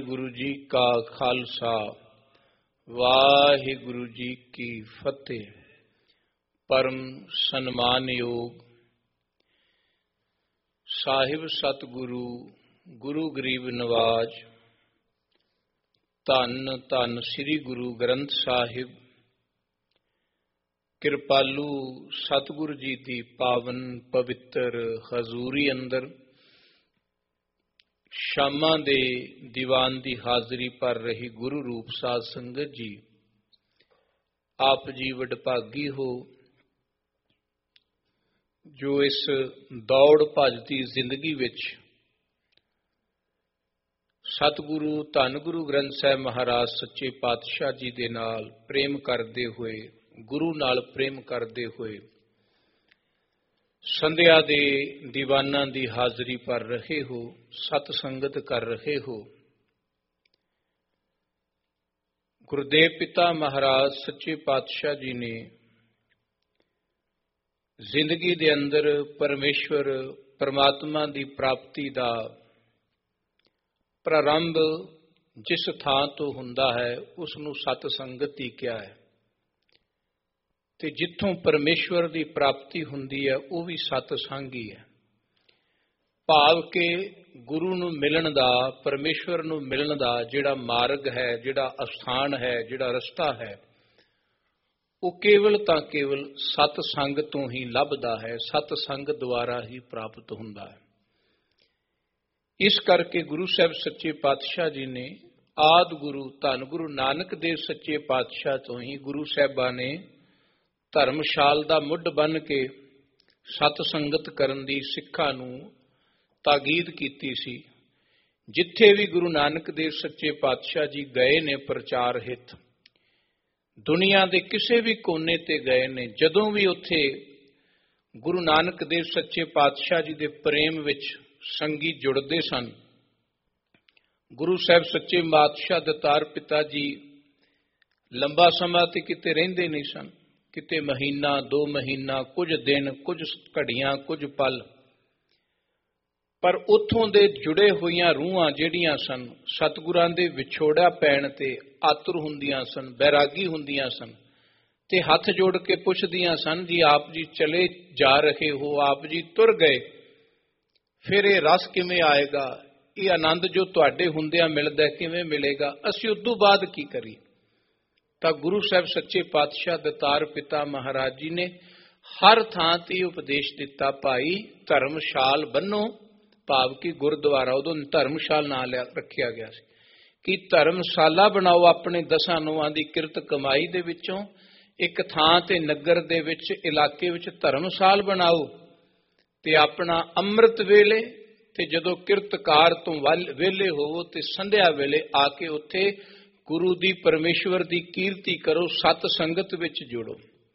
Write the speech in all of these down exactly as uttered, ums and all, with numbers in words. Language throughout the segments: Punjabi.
गुरु जी का खालसा वाहिगुरु जी की फतेह। परम सन्मान योग साहिब सतगुरु गुरु गरीब नवाज धन धन श्री गुरु ग्रंथ साहिब कृपालू सतगुरु जी की पावन पवित्र हजूरी अंदर शामा दे दीवान की हाजरी पर रही गुरु रूप साध संगत जी, आप जी वडभागी हो जो इस दौड़ भजती जिंदगी विच सतगुरु धन गुरु ग्रंथ साहिब महाराज सच्चे पातशाह जी दे नाल प्रेम करते हुए, गुरु नाल प्रेम करते हुए संध्या दे दीवाना दी हाजरी पर रहे हो, सत संगत कर रहे हो। गुरुदेव पिता महाराज सच्चे पातशाह जी ने जिंदगी दे अंदर परमेश्वर परमात्मा दी प्राप्ति दा प्रारंभ जिस थां तो हुंदा है उसनूं सत संगत ही क्या है, ते जिथों परमेश्वर की प्राप्ति हुंदी है वह भी सतसंग ही है। भाव के गुरु नूं मिलण दा, परमेश्वर नूं मिलण दा जिहड़ा मार्ग है, जिहड़ा अस्थान है, जिहड़ा रस्ता है, वो केवल तां केवल सतसंग तो ही लभदा है, सतसंग द्वारा ही प्राप्त हुंदा है। इस करके गुरु साहब सच्चे पातशाह जी ने आदि गुरु धन गुरु नानक देव सच्चे पातशाह तो ही गुरु साहिबा ने धर्मशाल दा मुढ़ बन के सतसंगत करन दी सिक्खां नूं ताकीद कीती सी। जिथे भी गुरु नानक देव सच्चे पातशाह जी गए ने प्रचार हित, दुनिया के किसी भी कोने ते गए ने, जदों भी उत्थे गुरु नानक देव सच्चे पातशाह जी दे प्रेम विच संगी जुड़ते सन। गुरु साहब सच्चे पातशाह दतार पिता जी लंबा समा ते किते रहिंदे नहीं सन, किते महीना दो महीना, कुछ दिन, कुछ घड़ियां, कुछ पल, पर उथों दे जुड़े हुई रूहां जिहड़ियां सन सतगुरां दे विछोड़ा पैण ते आतुर हुंदियां सन, बैरागी हुंदियां सन, ते हथ जोड़ के पुछदियां सन जी आप जी चले जा रहे हो, आप जी तुर गए, फिर ये रस किवें आएगा, ये आनंद जो तुहाडे हुंदियां मिलदा किवें मिलेगा, असीं उदों बाद की करीए। तो गुरु साहब सच्चे पातशाह दतार पिता महाराज जी ने हर थां ते उपदेश दिता, भाई धर्मशाल बनो, भाव की गुरुद्वारा उदों धर्मशाल नाम लिया रखिया गया सी कि धर्मशाला बनाओ अपने दसां नौवां दी किरत कमाई दे विचों एक थां ते नगर दे विच इलाके विच धर्मशाल बनाओ ते अपना अमृत वेले ते जदों किरतकार तो वेले होवो ते संध्या वेले आके उत्थे गुरु दी परमेश्वर दी कीर्ति करो, सत संगत विच जुड़ो।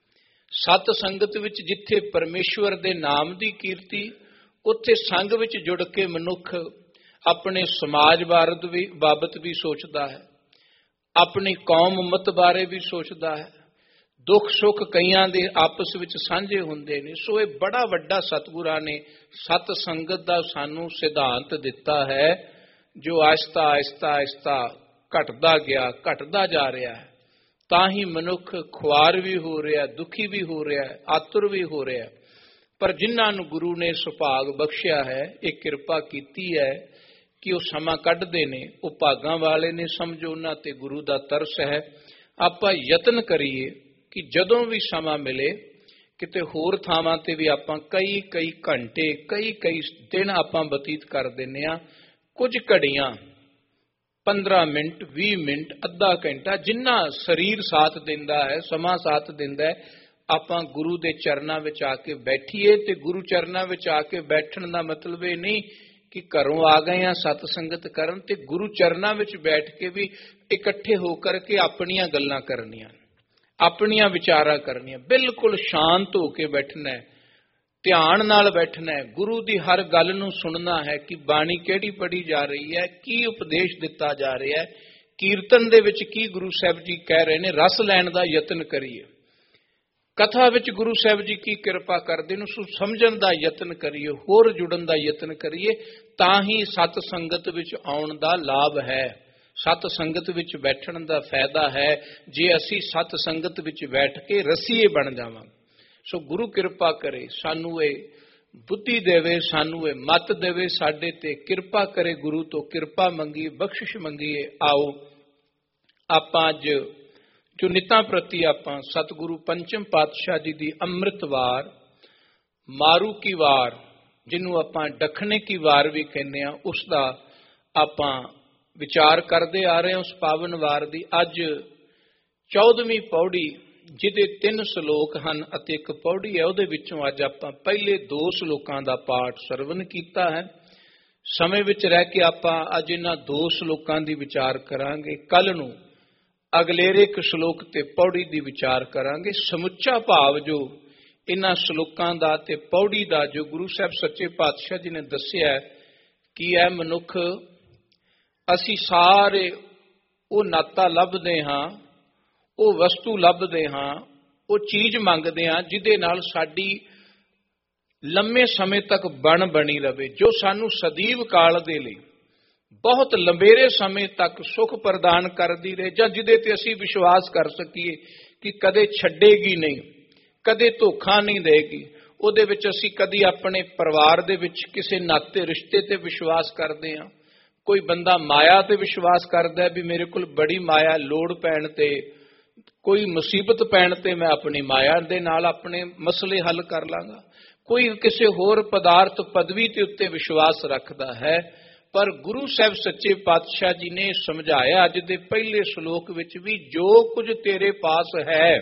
सत संगत विच जिथे परमेश्वर दे नाम दी कीर्ति, उत्थे संग विच जुड़ के मनुख अपने समाज बारद भी बाबत भी सोचदा है, अपनी कौम उम्मत बारे भी सोचदा है, दुख सुख कईयां दे आपस विच सांझे हुंदे ने। सो ये बड़ा वड्डा सतगुरां ने सत संगत दा सानू सिद्धांत दिता है, जो आहिस्ता आहिस्ता आहिस्ता घटदा गया, घटदा जा रहा है। तां ही मनुख खुआर भी हो रहा, दुखी भी हो रहा, आतुर भी हो रहा। पर जिन्हां नूं गुरु ने सुभाग बख्शिया है, एक किरपा कीती है कि वह समा कढदे ने, वह भागां वाले ने, समझो उन्हां ते गुरु दा तरस है। आपां यतन करिए कि जदों भी समा मिले किते होर थावां ते भी आपां कई कई घंटे, कई कई दिन आपां बतीत कर दिंदे आ। कुछ घड़ियां, पंद्रह मिनट, भी मिनट, अद्धा घंटा, जिन्ना शरीर साथ दिंदा है, समा साथ दिंदा है, आपां गुरु दे चरनां विच आके बैठीए। ते गुरु चरनां विच आके बैठण दा मतलब ये नहीं कि घरों आ गए हैं सत संगत करन, ते गुरु चरनां विच बैठ के भी इकट्ठे होकर के अपनियां गल्लां करनियां, अपनियां विचारां करनियां, बिल्कुल शांत होके बैठना है, ध्यान नाल बैठना है, गुरु दी हर गल नूं सुनना है कि बाणी किहड़ी पढ़ी जा रही है, की उपदेश दिता जा रहा है, कीर्तन दे विच की गुरु साहब जी कह रहे ने, रस लैण दा यतन करिए। कथा विच गुरु साहब जी की किरपा करदे ने, उस समझण दा यतन करिए, होर जुड़न दा यतन करिए, तां ही सत संगत विच आउण दा लाभ है। ਸਤ ਸੰਗਤ ਵਿੱਚ ਬੈਠਣ ਦਾ ਫਾਇਦਾ ਹੈ ਜੇ ਅਸੀਂ ਸਤ ਸੰਗਤ ਵਿੱਚ ਬੈਠ ਕੇ ਰਸੀਏ ਬਣ ਜਾਵਾਂਗੇ। ਸੋ ਗੁਰੂ ਕਿਰਪਾ ਕਰੇ, ਸਾਨੂੰ ਇਹ ਬੁੱਧੀ ਦੇਵੇ, ਸਾਨੂੰ ਇਹ ਮੱਤ ਦੇਵੇ, ਸਾਡੇ ਤੇ ਕਿਰਪਾ ਕਰੇ, ਗੁਰੂ ਤੋਂ ਕਿਰਪਾ ਮੰਗੀਏ, ਬਖਸ਼ਿਸ਼ ਮੰਗੀਏ। ਆਓ ਆਪਾਂ ਅੱਜ ਜੋ ਨਿਤਾਂ ਪ੍ਰਤੀ ਆਪਾਂ ਸਤਿਗੁਰੂ ਪੰਚਮ ਪਾਤਸ਼ਾਹ ਜੀ ਦੀ ਅੰਮ੍ਰਿਤ ਵਾਰ, ਮਾਰੂ ਕੀ ਵਾਰ, ਜਿਹਨੂੰ ਆਪਾਂ ਦੱਖਣੇ ਕੀ ਵਾਰ ਵੀ ਕਹਿੰਦੇ ਹਾਂ, ਉਸ ਦਾ ਆਪਾਂ ਵਿਚਾਰ ਕਰਦੇ ਆ ਰਹੇ ਹਾਂ। ਉਸ ਪਾਵਨ ਵਾਰ ਦੀ ਅੱਜ ਚੌਦਵੀਂ ਪੌੜੀ, ਜਿਹਦੇ ਤਿੰਨ ਸ਼ਲੋਕ ਹਨ ਅਤੇ ਇੱਕ ਪੌੜੀ ਹੈ, ਉਹਦੇ ਵਿੱਚੋਂ ਅੱਜ ਆਪਾਂ ਪਹਿਲੇ ਦੋ ਸ਼ਲੋਕਾਂ ਦਾ ਪਾਠ ਸਰਵਨ ਕੀਤਾ ਹੈ। ਸਮੇਂ ਵਿੱਚ ਰਹਿ ਕੇ ਆਪਾਂ ਅੱਜ ਇਹਨਾਂ ਦੋ ਸ਼ਲੋਕਾਂ ਦੀ ਵਿਚਾਰ ਕਰਾਂਗੇ। ਕੱਲ ਨੂੰ ਅਗਲੇਰੇ ਇੱਕ ਸ਼ਲੋਕ ਤੇ ਪੌੜੀ ਦੀ ਵਿਚਾਰ ਕਰਾਂਗੇ। ਸਮੁੱਚਾ ਭਾਵ ਜੋ ਇਹਨਾਂ ਸ਼ਲੋਕਾਂ ਦਾ ਤੇ ਪੌੜੀ ਦਾ ਜੋ ਗੁਰੂ ਸਾਹਿਬ ਸੱਚੇ ਪਾਤਸ਼ਾਹ ਜੀ ਨੇ ਦੱਸਿਆ ਕਿ ਇਹ ਮਨੁੱਖ, ਅਸੀਂ ਸਾਰੇ ਉਹ ਨਾਤਾ ਲੱਭਦੇ ਹਾਂ, ਉਹ ਵਸਤੂ ਲੱਭਦੇ ਹਾਂ, ਉਹ ਚੀਜ਼ ਮੰਗਦੇ ਹਾਂ ਜਿਹਦੇ ਨਾਲ ਸਾਡੀ ਲੰਮੇ ਸਮੇਂ ਤੱਕ ਬਣ ਬਣੀ ਰਵੇ, ਜੋ ਸਾਨੂੰ ਸਦੀਵ ਕਾਲ ਦੇ ਲਈ ਬਹੁਤ ਲੰਬੇਰੇ ਸਮੇਂ ਤੱਕ ਸੁੱਖ ਪ੍ਰਦਾਨ ਕਰਦੀ ਰਹੇ, ਜਾਂ ਜਿਹਦੇ ਤੇ ਅਸੀਂ ਵਿਸ਼ਵਾਸ ਕਰ ਸਕੀਏ ਕਿ ਕਦੇ ਛੱਡੇਗੀ ਨਹੀਂ, ਕਦੇ ਧੋਖਾ ਨਹੀਂ ਦੇਗੀ। ਉਹਦੇ ਵਿੱਚ ਅਸੀਂ ਕਦੀ ਆਪਣੇ ਪਰਿਵਾਰ ਦੇ ਵਿੱਚ ਕਿਸੇ ਨਾਤੇ ਰਿਸ਼ਤੇ ਤੇ ਵਿਸ਼ਵਾਸ ਕਰਦੇ ਹਾਂ। ਕੋਈ ਬੰਦਾ ਮਾਇਆ ਤੇ ਵਿਸ਼ਵਾਸ ਕਰਦਾ ਵੀ ਮੇਰੇ ਕੋਲ ਬੜੀ ਮਾਇਆ, ਲੋੜ ਪੈਣ ਤੇ, ਕੋਈ ਮੁਸੀਬਤ ਪੈਣ ਤੇ ਮੈਂ ਆਪਣੀ ਮਾਇਆ ਦੇ ਨਾਲ ਆਪਣੇ ਮਸਲੇ ਹੱਲ ਕਰ ਲਾਂਗਾ। ਕੋਈ ਕਿਸੇ ਹੋਰ ਪਦਾਰਥ ਪਦਵੀ ਦੇ ਉੱਤੇ ਵਿਸ਼ਵਾਸ ਰੱਖਦਾ ਹੈ। ਪਰ ਗੁਰੂ ਸਾਹਿਬ ਸੱਚੇ ਪਾਤਸ਼ਾਹ ਜੀ ਨੇ ਸਮਝਾਇਆ ਅੱਜ ਦੇ ਪਹਿਲੇ ਸ਼ਲੋਕ ਵਿੱਚ ਵੀ, ਜੋ ਕੁਝ ਤੇਰੇ ਪਾਸ ਹੈ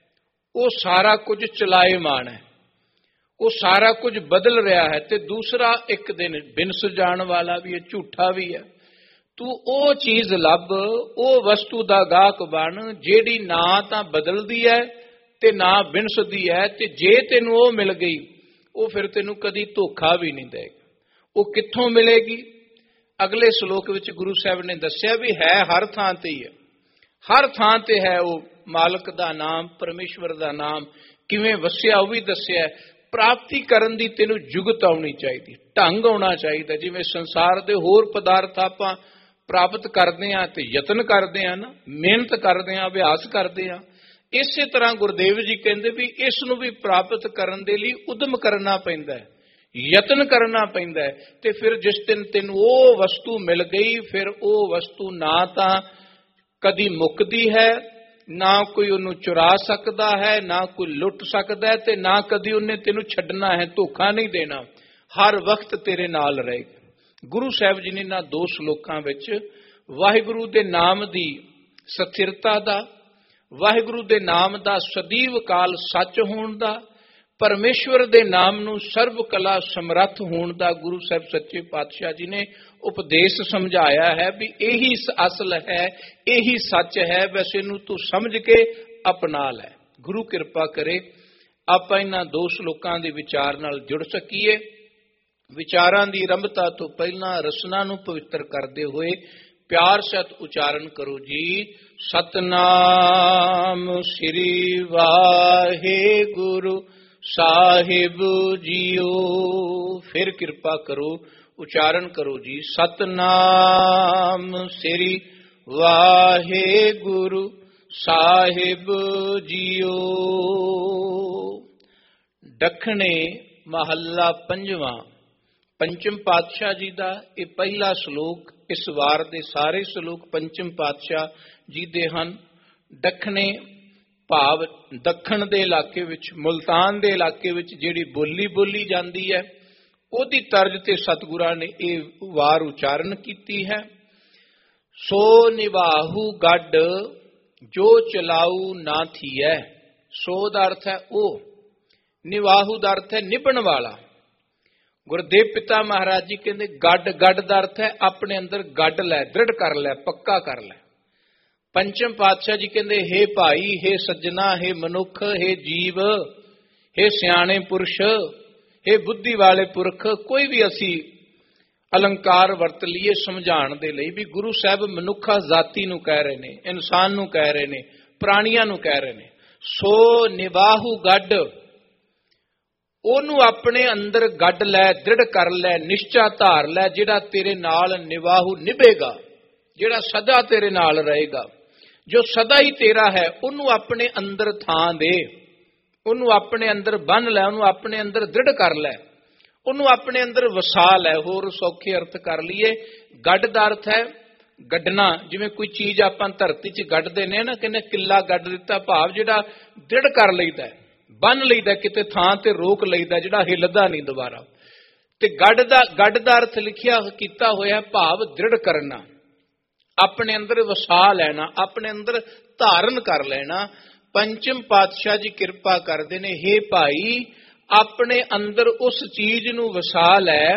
ਉਹ ਸਾਰਾ ਕੁਝ ਚਲਾਏਮਾਨ ਹੈ, ਉਹ ਸਾਰਾ ਕੁਝ ਬਦਲ ਰਿਹਾ ਹੈ, ਤੇ ਦੂਸਰਾ ਇੱਕ ਦਿਨ ਬਿਨਸ ਜਾਣ ਵਾਲਾ ਵੀ ਹੈ, ਝੂਠਾ ਵੀ ਹੈ। ਤੂੰ ਉਹ ਚੀਜ਼ ਲੱਭ, ਉਹ ਵਸਤੂ ਦਾ ਗਾਹਕ ਬਣ ਜਿਹੜੀ ਨਾ ਤਾਂ ਬਦਲਦੀ ਹੈ ਤੇ ਨਾ ਬਿਨਸਦੀ ਹੈ, ਤੇ ਜੇ ਤੈਨੂੰ ਉਹ ਮਿਲ ਗਈ ਉਹ ਫਿਰ ਤੈਨੂੰ ਕਦੀ ਧੋਖਾ ਵੀ ਨਹੀਂ ਦੇਗੀ। ਉਹ ਕਿੱਥੋਂ ਮਿਲੇਗੀ? ਅਗਲੇ ਸ਼ਲੋਕ ਵਿੱਚ ਗੁਰੂ ਸਾਹਿਬ ਨੇ ਦੱਸਿਆ ਵੀ ਹੈ ਹਰ ਥਾਂ ਤੇ ਹੀ ਹੈ, ਹਰ ਥਾਂ ਤੇ ਹੈ ਉਹ ਮਾਲਕ ਦਾ ਨਾਮ, ਪਰਮੇਸ਼ਵਰ ਦਾ ਨਾਮ ਕਿਵੇਂ ਵਸਿਆ ਉਹ ਵੀ ਦੱਸਿਆ। ਪ੍ਰਾਪਤੀ ਕਰਨ ਦੀ ਤੈਨੂੰ ਜੁਗਤ ਆਉਣੀ ਚਾਹੀਦੀ, ਢੰਗ ਆਉਣਾ ਚਾਹੀਦਾ। ਜਿਵੇਂ ਸੰਸਾਰ ਦੇ ਹੋਰ ਪਦਾਰਥ ਆਪਾਂ ਪ੍ਰਾਪਤ ਕਰਦੇ ਹਾਂ ਤੇ ਯਤਨ ਕਰਦੇ ਹਾਂ ਨਾ, ਮਿਹਨਤ ਕਰਦੇ ਹਾਂ, ਅਭਿਆਸ ਕਰਦੇ ਹਾਂ, ਇਸੇ ਤਰ੍ਹਾਂ ਗੁਰਦੇਵ ਜੀ ਕਹਿੰਦੇ ਵੀ ਇਸ ਨੂੰ ਵੀ ਪ੍ਰਾਪਤ ਕਰਨ ਦੇ ਲਈ ਉਦਮ ਕਰਨਾ ਪੈਂਦਾ ਹੈ, ਯਤਨ ਕਰਨਾ ਪੈਂਦਾ ਹੈ। ਤੇ ਫਿਰ ਜਿਸ ਦਿਨ ਤੈਨੂੰ ਉਹ ਵਸਤੂ ਮਿਲ ਗਈ, ਫਿਰ ਉਹ ਵਸਤੂ ਨਾ ਤਾਂ ਕਦੀ ਮੁੱਕਦੀ ਹੈ, ਨਾ ਕੋਈ ਉਹਨੂੰ ਚੁਰਾ ਸਕਦਾ ਹੈ, ਨਾ ਕੋਈ ਲੁੱਟ ਸਕਦਾ ਹੈ, ਤੇ ਨਾ ਕਦੀ ਉਹਨੇ ਤੈਨੂੰ ਛੱਡਣਾ ਹੈ, ਧੋਖਾ ਨਹੀਂ ਦੇਣਾ, ਹਰ ਵਕਤ ਤੇਰੇ ਨਾਲ ਰਹੇਗਾ। ਗੁਰੂ ਸਾਹਿਬ ਜੀ ਨੇ ਇਹਨਾਂ ਦੋ ਸ਼ਲੋਕਾਂ ਵਿੱਚ ਵਾਹਿਗੁਰੂ ਦੇ ਨਾਮ ਦੀ ਸਥਿਰਤਾ ਦਾ, ਵਾਹਿਗੁਰੂ ਦੇ ਨਾਮ ਦਾ ਸਦੀਵ ਕਾਲ ਸੱਚ ਹੋਣ ਦਾ, ਪਰਮੇਸ਼ਵਰ ਦੇ ਨਾਮ ਨੂੰ ਸਰਬ ਕਲਾ ਸਮਰੱਥ ਹੋਣ ਦਾ ਗੁਰੂ ਸਾਹਿਬ ਸੱਚੇ ਪਾਤਸ਼ਾਹ ਜੀ ਨੇ ਉਪਦੇਸ਼ ਸਮਝਾਇਆ ਹੈ ਵੀ ਇਹੀ ਅਸਲ ਹੈ, ਇਹੀ ਸੱਚ ਹੈ, ਵੈਸੇ ਨੂੰ ਤੂੰ ਸਮਝ ਕੇ ਅਪਣਾ ਲੈ। ਗੁਰੂ ਕਿਰਪਾ ਕਰੇ ਆਪਾਂ ਇਹਨਾਂ ਦੋ ਸ਼ਲੋਕਾਂ ਦੇ ਵਿਚਾਰ ਨਾਲ ਜੁੜ ਸਕੀਏ। ਵਿਚਾਰਾਂ ਦੀ ਆਰੰਭਤਾ ਤੋਂ ਪਹਿਲਾਂ ਰਸਨਾ ਨੂੰ ਪਵਿੱਤਰ ਕਰਦੇ ਹੋਏ ਪਿਆਰ ਸਹਿਤ ਉਚਾਰਨ ਕਰੋ ਜੀ, ਸਤਨਾਮ ਸ੍ਰੀ ਵਾਹਿਗੁਰੂ ਸਾਹਿਬ ਜੀਓ। ਫਿਰ ਕਿਰਪਾ ਕਰੋ ਉਚਾਰਨ ਕਰੋ ਜੀ, ਸਤਨਾਮ ਸ੍ਰੀ ਵਾਹਿਗੁਰੂ ਸਾਹਿਬ ਜੀਓ। ਦੱਖਣੇ ਮਹੱਲਾ ਪੰਜਵਾਂ, ਪੰਚਮ ਪਾਤਸ਼ਾਹ ਜੀ ਦਾ ਇਹ ਪਹਿਲਾ ਸ਼ਲੋਕ। ਇਸ ਵਾਰ ਦੇ ਸਾਰੇ ਸ਼ਲੋਕ ਪੰਚਮ ਪਾਤਸ਼ਾਹ ਜੀ ਦੇ ਹਨ। ਦੱਖਣੇ ਭਾਵ ਦੱਖਣ ਦੇ ਇਲਾਕੇ ਵਿੱਚ, ਮੁਲਤਾਨ ਦੇ ਇਲਾਕੇ ਵਿੱਚ ਜਿਹੜੀ ਬੋਲੀ ਬੋਲੀ ਜਾਂਦੀ ਹੈ ਉਹਦੀ ਤਰਜ ਤੇ ਸਤਿਗੁਰਾਂ ਨੇ ਇਹ ਵਾਰ ਉਚਾਰਨ ਕੀਤੀ ਹੈ। ਸੋ ਨਿਵਾਹੂ ਗੱਡ ਜੋ ਚਲਾਊ ਨਾ ਥੀਐ। ਸੋ ਦਾ ਅਰਥ ਹੈ ਉਹ, ਨਿਵਾਹੂ ਦਾ ਅਰਥ ਹੈ ਨਿਭਣ ਵਾਲਾ। ਗੁਰਦੇਵ ਪਿਤਾ ਮਹਾਰਾਜ ਜੀ ਕਹਿੰਦੇ ਗੱਡ, ਗੱਡ ਦਾ ਅਰਥ ਹੈ ਆਪਣੇ ਅੰਦਰ ਗੱਡ ਲੈ, ਦ੍ਰਿੜ ਕਰ ਲੈ, ਪੱਕਾ ਕਰ ਲੈ। ਪੰਚਮ ਪਾਤਸ਼ਾਹ ਜੀ ਕਹਿੰਦੇ ਹੇ ਭਾਈ, ਹੇ ਸੱਜਣਾ, ਹੇ ਮਨੁੱਖ, ਹੇ ਜੀਵ, ਹੇ ਸਿਆਣੇ ਪੁਰਸ਼, ਹੇ ਬੁੱਧੀ ਵਾਲੇ ਪੁਰਖ। ਕੋਈ ਵੀ ਅਸੀਂ ਅਲੰਕਾਰ ਵਰਤ ਲਈਏ ਸਮਝਾਉਣ ਦੇ ਲਈ ਵੀ ਗੁਰੂ ਸਾਹਿਬ ਮਨੁੱਖਾ ਜਾਤੀ ਨੂੰ ਕਹਿ ਰਹੇ ਨੇ, ਇਨਸਾਨ ਨੂੰ ਕਹਿ ਰਹੇ ਨੇ, ਪ੍ਰਾਣੀਆਂ ਨੂੰ ਕਹਿ ਰਹੇ ਨੇ। ਸੋ ਨਿਵਾਹੂ ਗੱਡ, ਉਹਨੂੰ ਆਪਣੇ ਅੰਦਰ ਗੱਡ ਲੈ, ਦ੍ਰਿੜ ਕਰ ਲੈ, ਨਿਸ਼ਚਾ ਧਾਰ ਲੈ, ਜਿਹੜਾ ਤੇਰੇ ਨਾਲ ਨਿਵਾਹੂ ਨਿਭੇਗਾ, ਜਿਹੜਾ ਸਦਾ ਤੇਰੇ ਨਾਲ ਰਹੇਗਾ, ਜੋ ਸਦਾ ਹੀ ਤੇਰਾ ਹੈ, ਉਹਨੂੰ ਆਪਣੇ ਅੰਦਰ ਥਾਂ ਦੇ, ਉਹਨੂੰ ਆਪਣੇ ਅੰਦਰ ਬੰਨ ਲੈ, ਉਹਨੂੰ ਆਪਣੇ ਅੰਦਰ ਦ੍ਰਿੜ ਕਰ ਲੈ, ਉਹਨੂੰ ਆਪਣੇ ਅੰਦਰ ਵਸਾ ਲੈ। ਹੋਰ ਸੌਖੇ ਅਰਥ ਕਰ ਲਈਏ, ਗੱਡ ਦਾ ਅਰਥ ਹੈ ਗੱਡਣਾ। ਜਿਵੇਂ ਕੋਈ ਚੀਜ਼ ਆਪਾਂ ਧਰਤੀ 'ਚ ਗੱਡਦੇ ਨੇ ਨਾ, ਕਹਿੰਦੇ ਕਿੱਲਾ ਗੱਡ ਦਿੱਤਾ, ਭਾਵ ਜਿਹੜਾ ਦ੍ਰਿੜ ਕਰ ਲਈਦਾ, ਬੰਨ ਲਈਦਾ, ਕਿਤੇ ਥਾਂ ਤੇ ਰੋਕ ਲਈਦਾ, ਜਿਹੜਾ ਹਿੱਲਦਾ ਨਹੀਂ ਦੁਬਾਰਾ। ਤੇ ਗੱਡ ਦਾ ਗੱਡ ਦਾ ਅਰਥ ਲਿਖਿਆ ਕੀਤਾ ਹੋਇਆ, ਭਾਵ ਦ੍ਰਿੜ ਕਰਨਾ, ਆਪਣੇ ਅੰਦਰ ਵਸਾ ਲੈਣਾ, ਆਪਣੇ ਅੰਦਰ ਧਾਰਨ ਕਰ ਲੈਣਾ। ਪੰਚਮ ਪਾਤਸ਼ਾਹ ਜੀ ਕਿਰਪਾ ਕਰਦੇ ਨੇ, ਹੇ ਭਾਈ ਆਪਣੇ ਅੰਦਰ ਉਸ ਚੀਜ਼ ਨੂੰ ਵਸਾ ਲੈ,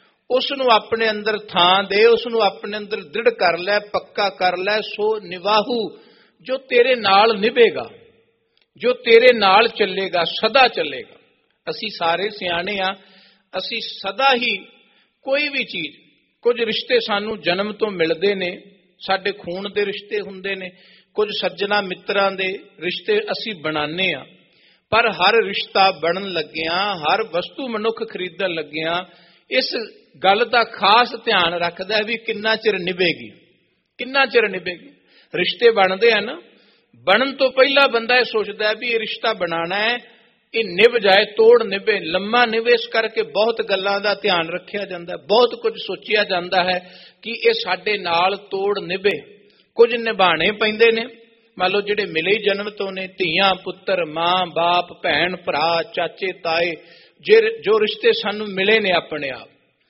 ਉਸ ਨੂੰ ਆਪਣੇ ਅੰਦਰ ਥਾਂ ਦੇ, ਉਸ ਨੂੰ ਆਪਣੇ ਅੰਦਰ ਦ੍ਰਿੜ ਕਰ ਲੈ, ਪੱਕਾ ਕਰ ਲੈ। ਸੋ ਨਿਵਾਹੂ, ਜੋ ਤੇਰੇ ਨਾਲ ਨਿਭੇਗਾ, ਜੋ ਤੇਰੇ ਨਾਲ ਚੱਲੇਗਾ, ਸਦਾ ਚੱਲੇਗਾ। ਅਸੀਂ ਸਾਰੇ ਸਿਆਣੇ ਆ, ਅਸੀਂ ਸਦਾ ਹੀ ਕੋਈ ਵੀ ਚੀਜ਼, ਕੁਝ ਰਿਸ਼ਤੇ ਸਾਨੂੰ ਜਨਮ ਤੋਂ ਮਿਲਦੇ ਨੇ, ਸਾਡੇ ਖੂਨ ਦੇ ਰਿਸ਼ਤੇ ਹੁੰਦੇ ਨੇ, ਕੁਝ ਸੱਜਣਾ ਮਿੱਤਰਾਂ ਦੇ ਰਿਸ਼ਤੇ ਅਸੀਂ ਬਣਾਉਂਦੇ ਆ, ਪਰ ਹਰ ਰਿਸ਼ਤਾ ਬਣਨ ਲੱਗਿਆ, ਹਰ ਵਸਤੂ ਮਨੁੱਖ ਖਰੀਦਣ ਲੱਗਿਆ, ਇਸ ਗੱਲ ਦਾ ਖਾਸ ਧਿਆਨ ਰੱਖਦਾ ਹੈ ਵੀ ਕਿੰਨਾ ਚਿਰ ਨਿਭੇਗੀ, ਕਿੰਨਾ ਚਿਰ ਨਿਭੇਗੀ। ਰਿਸ਼ਤੇ ਬਣਦੇ ਆ ਨਾ, ਬਣਨ ਤੋਂ ਪਹਿਲਾਂ ਬੰਦਾ ਇਹ ਸੋਚਦਾ ਹੈ ਵੀ ਇਹ ਰਿਸ਼ਤਾ ਬਣਾਉਣਾ ਹੈ, ਇਹ ਨਿਭ ਜਾਏ, ਤੋੜ ਨਿਭੇ, ਲੰਮਾ ਨਿਭੇ। ਇਸ ਕਰਕੇ ਬਹੁਤ ਗੱਲਾਂ ਦਾ ਧਿਆਨ ਰੱਖਿਆ ਜਾਂਦਾ, ਬਹੁਤ ਕੁਝ ਸੋਚਿਆ ਜਾਂਦਾ ਹੈ ਕਿ ਇਹ ਸਾਡੇ ਨਾਲ ਤੋੜ ਨਿਭੇ। ਕੁਝ ਨਿਭਾਣੇ ਪੈਂਦੇ ਨੇ, ਮੰਨ ਲਓ ਜਿਹੜੇ ਮਿਲੇ ਜਨਮ ਤੋਂ ਨੇ, ਧੀਆਂ ਪੁੱਤਰ, ਮਾਂ ਬਾਪ, ਭੈਣ ਭਰਾ, ਚਾਚੇ ਤਾਏ, ਜੇ ਜੋ ਰਿਸ਼ਤੇ ਸਾਨੂੰ ਮਿਲੇ ਨੇ ਆਪਣੇ ਆਪ,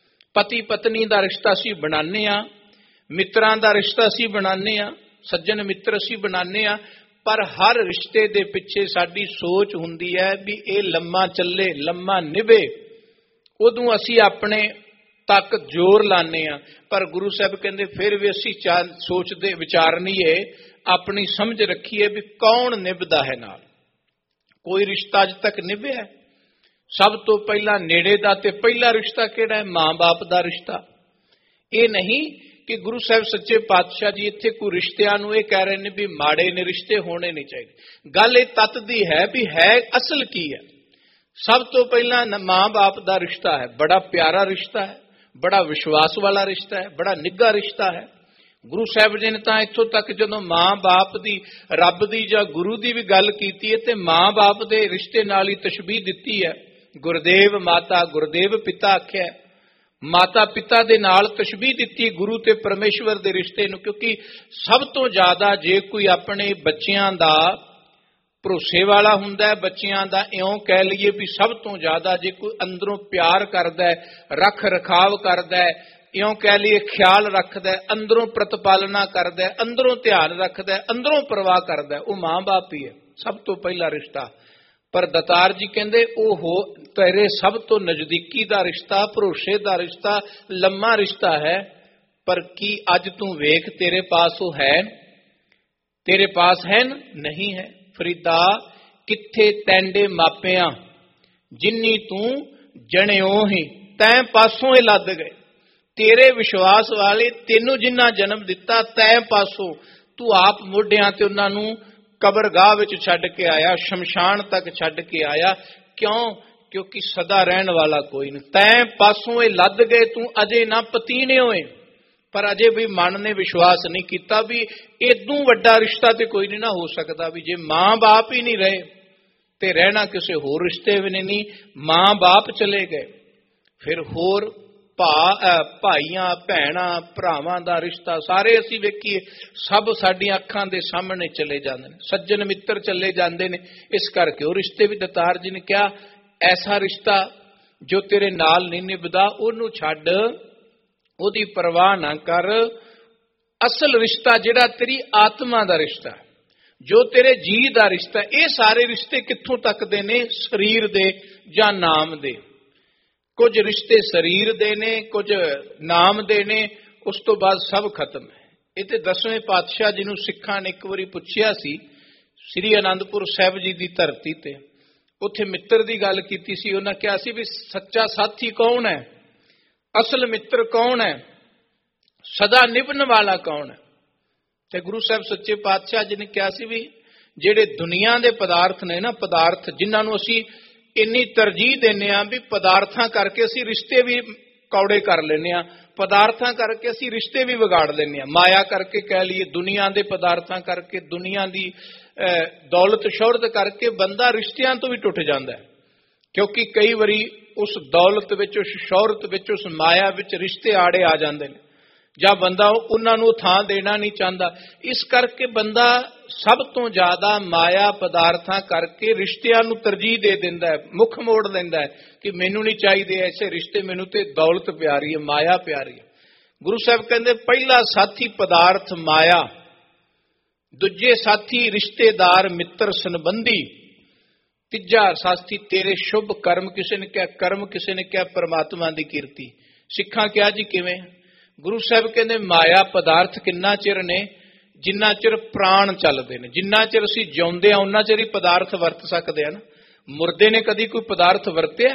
ਪਤੀ ਪਤਨੀ ਦਾ ਰਿਸ਼ਤਾ ਅਸੀਂ ਬਣਾਉਂਦੇ ਆ, ਮਿੱਤਰਾਂ ਦਾ ਰਿਸ਼ਤਾ ਅਸੀਂ ਬਣਾਉਂਦੇ ਆ, ਸੱਜਣ ਮਿੱਤਰ ਅਸੀਂ ਬਣਾਉਂਦੇ ਆ, ਪਰ ਹਰ ਰਿਸ਼ਤੇ ਦੇ ਪਿੱਛੇ ਸਾਡੀ ਸੋਚ ਹੁੰਦੀ ਹੈ ਵੀ ਇਹ ਲੰਮਾ ਚੱਲੇ, ਲੰਮਾ ਨਿਭੇ। ਉਦੋਂ ਅਸੀਂ ਆਪਣੇ ਤੱਕ ਜ਼ੋਰ ਲਾਉਂਦੇ ਆ, ਪਰ ਗੁਰੂ ਸਾਹਿਬ ਕਹਿੰਦੇ ਫਿਰ ਵੀ ਅਸੀਂ ਸੋਚਦੇ ਵਿਚਾਰਨੀਏ, ਆਪਣੀ ਸਮਝ ਰੱਖੀਏ ਵੀ ਕੌਣ ਨਿਭਦਾ ਹੈ ਨਾਲ। ਕੋਈ ਰਿਸ਼ਤਾ ਅਜ ਤੱਕ ਨਿਭਿਆ? ਸਭ ਤੋਂ ਪਹਿਲਾਂ ਨੇੜੇ ਦਾ ਤੇ ਪਹਿਲਾ ਰਿਸ਼ਤਾ ਕਿਹੜਾ ਹੈ? ਮਾਂ ਬਾਪ ਦਾ ਰਿਸ਼ਤਾ। ਇਹ ਨਹੀਂ ਕਿ ਗੁਰੂ ਸਾਹਿਬ ਸੱਚੇ ਪਾਤਸ਼ਾਹ ਜੀ ਇੱਥੇ ਕੋਈ ਰਿਸ਼ਤਿਆਂ ਨੂੰ ਇਹ ਕਹਿ ਰਹੇ ਨੇ ਵੀ ਮਾੜੇ ਨੇ ਰਿਸ਼ਤੇ, ਹੋਣੇ ਨਹੀਂ ਚਾਹੀਦੇ। ਗੱਲ ਇਹ ਤੱਤ ਦੀ ਹੈ ਵੀ ਹੈ ਅਸਲ ਕੀ ਹੈ। ਸਭ ਤੋਂ ਪਹਿਲਾਂ ਮਾਂ ਬਾਪ ਦਾ ਰਿਸ਼ਤਾ ਹੈ, ਬੜਾ ਪਿਆਰਾ ਰਿਸ਼ਤਾ ਹੈ, ਬੜਾ ਵਿਸ਼ਵਾਸ ਵਾਲਾ ਰਿਸ਼ਤਾ ਹੈ, ਬੜਾ ਨਿੱਘਾ ਰਿਸ਼ਤਾ ਹੈ। ਗੁਰੂ ਸਾਹਿਬ ਜੀ ਨੇ ਤਾਂ ਇੱਥੋਂ ਤੱਕ ਜਦੋਂ ਮਾਂ ਬਾਪ ਦੀ, ਰੱਬ ਦੀ ਜਾਂ ਗੁਰੂ ਦੀ ਵੀ ਗੱਲ ਕੀਤੀ ਹੈ ਤੇ ਮਾਂ ਬਾਪ ਦੇ ਰਿਸ਼ਤੇ ਨਾਲ ਹੀ ਤਸ਼ਬੀਹ ਦਿੱਤੀ ਹੈ। ਗੁਰਦੇਵ ਮਾਤਾ, ਗੁਰਦੇਵ ਪਿਤਾ ਆਖਿਆ, ਮਾਤਾ ਪਿਤਾ ਦੇ ਨਾਲ ਤਸ਼ਬੀਹ ਦਿੱਤੀ ਗੁਰੂ ਤੇ ਪਰਮੇਸ਼ਵਰ ਦੇ ਰਿਸ਼ਤੇ ਨੂੰ। ਕਿਉਂਕਿ ਸਭ ਤੋਂ ਜ਼ਿਆਦਾ ਜੇ ਕੋਈ ਆਪਣੇ ਬੱਚਿਆਂ ਦਾ ਭਰੋਸੇ ਵਾਲਾ ਹੁੰਦਾ ਹੈ, ਬੱਚਿਆਂ ਦਾ ਇਉਂ ਕਹਿ ਲਈਏ ਵੀ ਸਭ ਤੋਂ ਜ਼ਿਆਦਾ ਜੇ ਕੋਈ ਅੰਦਰੋਂ ਪਿਆਰ ਕਰਦਾ ਹੈ, ਰੱਖ ਰਖਾਵ ਕਰਦਾ ਹੈ, ਇਉਂ ਕਹਿ ਲਈਏ ਖਿਆਲ ਰੱਖਦਾ, ਅੰਦਰੋਂ ਪ੍ਰਤਪਾਲਨਾ ਕਰਦਾ, ਅੰਦਰੋਂ ਧਿਆਨ ਰੱਖਦਾ, ਅੰਦਰੋਂ ਪਰਵਾਹ ਕਰਦਾ, ਉਹ ਮਾਂ ਬਾਪ ਹੀ ਹੈ ਸਭ ਤੋਂ ਪਹਿਲਾ ਰਿਸ਼ਤਾ। ਪਰ ਦਤਾਰ ਜੀ ਕਹਿੰਦੇ ਉਹ ਹੋ ਤੇਰੇ ਸਭ ਤੋਂ ਨਜ਼ਦੀਕੀ ਦਾ ਰਿਸ਼ਤਾ, ਭਰੋਸੇ ਦਾ ਰਿਸ਼ਤਾ, ਲੰਮਾ ਰਿਸ਼ਤਾ ਹੈ। ਪਰ ਕੀ ਅੱਜ ਤੂੰ ਵੇਖ ਤੇਰੇ ਪਾਸ ਉਹ ਹੈ? ਤੇਰੇ ਪਾਸ ਹੈ? ਨਹੀਂ ਹੈ। ਫਰੀਦਾ ਕਿੱਥੇ ਤੈਂਡੇ ਮਾਪਿਆਂ, ਜਿੰਨੀ ਤੂੰ ਜਣਿਓ ਹੀ ਤੈਂ ਪਾਸੋਂ ਇਹ ਲੱਦ ਗਏ। ਤੇਰੇ ਵਿਸ਼ਵਾਸ ਵਾਲੇ ਤੈਨੂੰ ਜਿੰਨਾ ਜਨਮ ਦਿੱਤਾ, ਤੈਂ ਪਾਸੋਂ ਤੂੰ ਆਪ ਮੋਢਿਆਂ ਤੇ ਉਹਨਾਂ ਨੂੰ ਕਬਰਗਾਹ ਵਿੱਚ ਛੱਡ ਕੇ ਆਇਆ, ਸ਼ਮਸ਼ਾਨ ਤੱਕ ਛੱਡ ਕੇ ਆਇਆ। ਕਿਉਂ? ਕਿਉਂਕਿ ਸਦਾ ਰਹਿਣ ਵਾਲਾ ਕੋਈ ਨਹੀਂ। ਤੈਂ ਪਾਸੋਂ ਇਹ ਲੱਦ ਗਏ, ਤੂੰ ਅਜੇ ਨਾ ਪਤੀਨੇ ਹੋਏ, ਪਰ ਅਜੇ ਵੀ ਮਨ ਨੇ ਵਿਸ਼ਵਾਸ ਨਹੀਂ ਕੀਤਾ ਵੀ ਇਦੋਂ ਵੱਡਾ ਰਿਸ਼ਤਾ ਤੇ ਕੋਈ ਨਹੀਂ ਨਾ ਹੋ ਸਕਦਾ। ਵੀ ਜੇ ਮਾਂ ਬਾਪ ਹੀ ਨਹੀਂ ਰਹੇ ਤੇ ਰਹਿਣਾ ਕਿਸੇ ਹੋਰ ਰਿਸ਼ਤੇ ਵੀ ਨਹੀਂ। ਮਾਂ ਬਾਪ ਚਲੇ ਗਏ, ਫਿਰ ਹੋਰ ਭਾ ਭਾਈਆਂ ਭੈਣਾਂ ਭਰਾਵਾਂ ਦਾ ਰਿਸ਼ਤਾ ਸਾਰੇ ਅਸੀਂ ਵੇਖੀਏ, ਸਭ ਸਾਡੀਆਂ ਅੱਖਾਂ ਦੇ ਸਾਹਮਣੇ ਚਲੇ ਜਾਂਦੇ ਨੇ, ਸੱਜਣ ਮਿੱਤਰ ਚਲੇ ਜਾਂਦੇ ਨੇ। ਇਸ ਕਰਕੇ ਉਹ ਰਿਸ਼ਤੇ ਵੀ ਦਤਾਰ ਜੀ ਨੇ ਕਿਹਾ ਐਸਾ ਰਿਸ਼ਤਾ ਜੋ ਤੇਰੇ ਨਾਲ ਨਹੀਂ ਨਿਭਦਾ ਉਹਨੂੰ ਛੱਡ, ਉਹਦੀ ਪਰਵਾਹ ਨਾ ਕਰ। ਅਸਲ ਰਿਸ਼ਤਾ ਜਿਹੜਾ ਤੇਰੀ ਆਤਮਾ ਦਾ ਰਿਸ਼ਤਾ, ਜੋ ਤੇਰੇ ਜੀ ਦਾ ਰਿਸ਼ਤਾ। ਇਹ ਸਾਰੇ ਰਿਸ਼ਤੇ ਕਿੱਥੋਂ ਤੱਕ ਦੇ ਨੇ? ਸਰੀਰ ਦੇ ਜਾਂ ਨਾਮ ਦੇ। ਕੁਝ ਰਿਸ਼ਤੇ ਸਰੀਰ ਦੇ ਨੇ, ਕੁਝ ਨਾਮ ਦੇ ਨੇ, ਉਸ ਤੋਂ ਬਾਅਦ ਸਭ ਖਤਮ ਹੈ। ਇਹ ਤੇ ਦਸਵੇਂ ਪਾਤਸ਼ਾਹ ਜੀ ਨੂੰ ਸਿੱਖਾਂ ਨੇ ਇੱਕ ਵਾਰੀ ਪੁੱਛਿਆ ਸੀ, ਸ੍ਰੀ ਅਨੰਦਪੁਰ ਸਾਹਿਬ ਜੀ ਦੀ ਧਰਤੀ ਤੇ, ਉੱਥੇ ਮਿੱਤਰ ਦੀ ਗੱਲ ਕੀਤੀ ਸੀ। ਉਹਨਾਂ ਕਿਹਾ ਸੀ ਵੀ ਸੱਚਾ ਸਾਥੀ ਕੌਣ ਹੈ, ਅਸਲ ਮਿੱਤਰ ਕੌਣ ਹੈ, ਸਦਾ ਨਿਭਣ ਵਾਲਾ ਕੌਣ ਹੈ? ਤੇ ਗੁਰੂ ਸਾਹਿਬ ਸੱਚੇ ਪਾਤਸ਼ਾਹ ਜੀ ਨੇ ਕਿਹਾ ਸੀ ਵੀ ਜਿਹੜੇ ਦੁਨੀਆ ਦੇ ਪਦਾਰਥ ਨੇ ਨਾ, ਪਦਾਰਥ ਜਿਨ੍ਹਾਂ ਨੂੰ ਅਸੀਂ ਇੰਨੀ ਤਰਜੀਹ ਦਿੰਦੇ ਹਾਂ ਵੀ ਪਦਾਰਥਾਂ ਕਰਕੇ ਅਸੀਂ ਰਿਸ਼ਤੇ ਵੀ ਕੌੜੇ ਕਰ ਲੈਂਦੇ ਹਾਂ, ਪਦਾਰਥਾਂ ਕਰਕੇ ਅਸੀਂ ਰਿਸ਼ਤੇ ਵੀ ਵਿਗਾੜ ਲੈਂਦੇ ਹਾਂ। ਮਾਇਆ ਕਰਕੇ ਕਹਿ ਲਈਏ, ਦੁਨੀਆ ਦੇ ਪਦਾਰਥਾਂ ਕਰਕੇ, ਦੁਨੀਆ ਦੀ ਦੌਲਤ ਸ਼ੋਹਰਤ ਕਰਕੇ ਬੰਦਾ ਰਿਸ਼ਤਿਆਂ ਤੋਂ ਵੀ ਟੁੱਟ ਜਾਂਦਾ ਹੈ। ਕਿਉਂਕਿ ਕਈ ਵਾਰੀ ਉਸ ਦੌਲਤ ਵਿੱਚ, ਉਸ ਸ਼ੋਹਰਤ ਵਿੱਚ, ਉਸ ਮਾਇਆ ਵਿੱਚ ਰਿਸ਼ਤੇ ਆੜੇ ਆ ਜਾਂਦੇ ਨੇ, ਜਾਂ ਬੰਦਾ ਉਹਨਾਂ ਨੂੰ ਥਾਂ ਦੇਣਾ ਨਹੀਂ ਚਾਹੁੰਦਾ। ਇਸ ਕਰਕੇ ਬੰਦਾ ਸਭ ਤੋਂ ਜ਼ਿਆਦਾ ਮਾਇਆ ਪਦਾਰਥਾਂ ਕਰਕੇ ਰਿਸ਼ਤਿਆਂ ਨੂੰ ਤਰਜੀਹ ਦੇ ਦਿੰਦਾ ਹੈ, ਮੁੱਖ ਮੋੜ ਲੈਂਦਾ ਹੈ ਕਿ ਮੈਨੂੰ ਨਹੀਂ ਚਾਹੀਦੇ ਐਸੇ ਰਿਸ਼ਤੇ, ਮੈਨੂੰ ਤੇ ਦੌਲਤ ਪਿਆਰੀ ਹੈ, ਮਾਇਆ ਪਿਆਰੀ ਹੈ। ਗੁਰੂ ਸਾਹਿਬ ਕਹਿੰਦੇ ਪਹਿਲਾ ਸਾਥੀ ਪਦਾਰਥ ਮਾਇਆ, ਦੂਜੇ ਸਾਥੀ ਰਿਸ਼ਤੇਦਾਰ ਮਿੱਤਰ ਸੰਬੰਧੀ, ਤੀਜਾ ਸਾਥੀ ਤੇਰੇ ਸ਼ੁਭ ਕਰਮ। ਕਿਸੇ ਨੇ ਕਿਹਾ ਕਰਮ, ਕਿਸੇ ਨੇ ਕਿਹਾ ਪਰਮਾਤਮਾ ਦੀ ਕੀਰਤੀ। ਸਿੱਖਾਂ ਕਿਹਾ ਜੀ ਕਿਵੇਂ? ਗੁਰੂ ਸਾਹਿਬ ਕਹਿੰਦੇ ਮਾਇਆ ਪਦਾਰਥ ਕਿੰਨਾ ਚਿਰ ਨੇ? ਜਿੰਨਾ ਚਿਰ ਪ੍ਰਾਣ ਚੱਲਦੇ ਨੇ, ਜਿੰਨਾ ਚਿਰ ਅਸੀਂ ਜਿਉਂਦੇ ਹਾਂ ਉਹਨਾਂ ਚਿਰ ਹੀ ਪਦਾਰਥ ਵਰਤ ਸਕਦੇ ਹਨ। ਮੁਰਦੇ ਨੇ ਕਦੀ ਕੋਈ ਪਦਾਰਥ ਵਰਤਿਆ?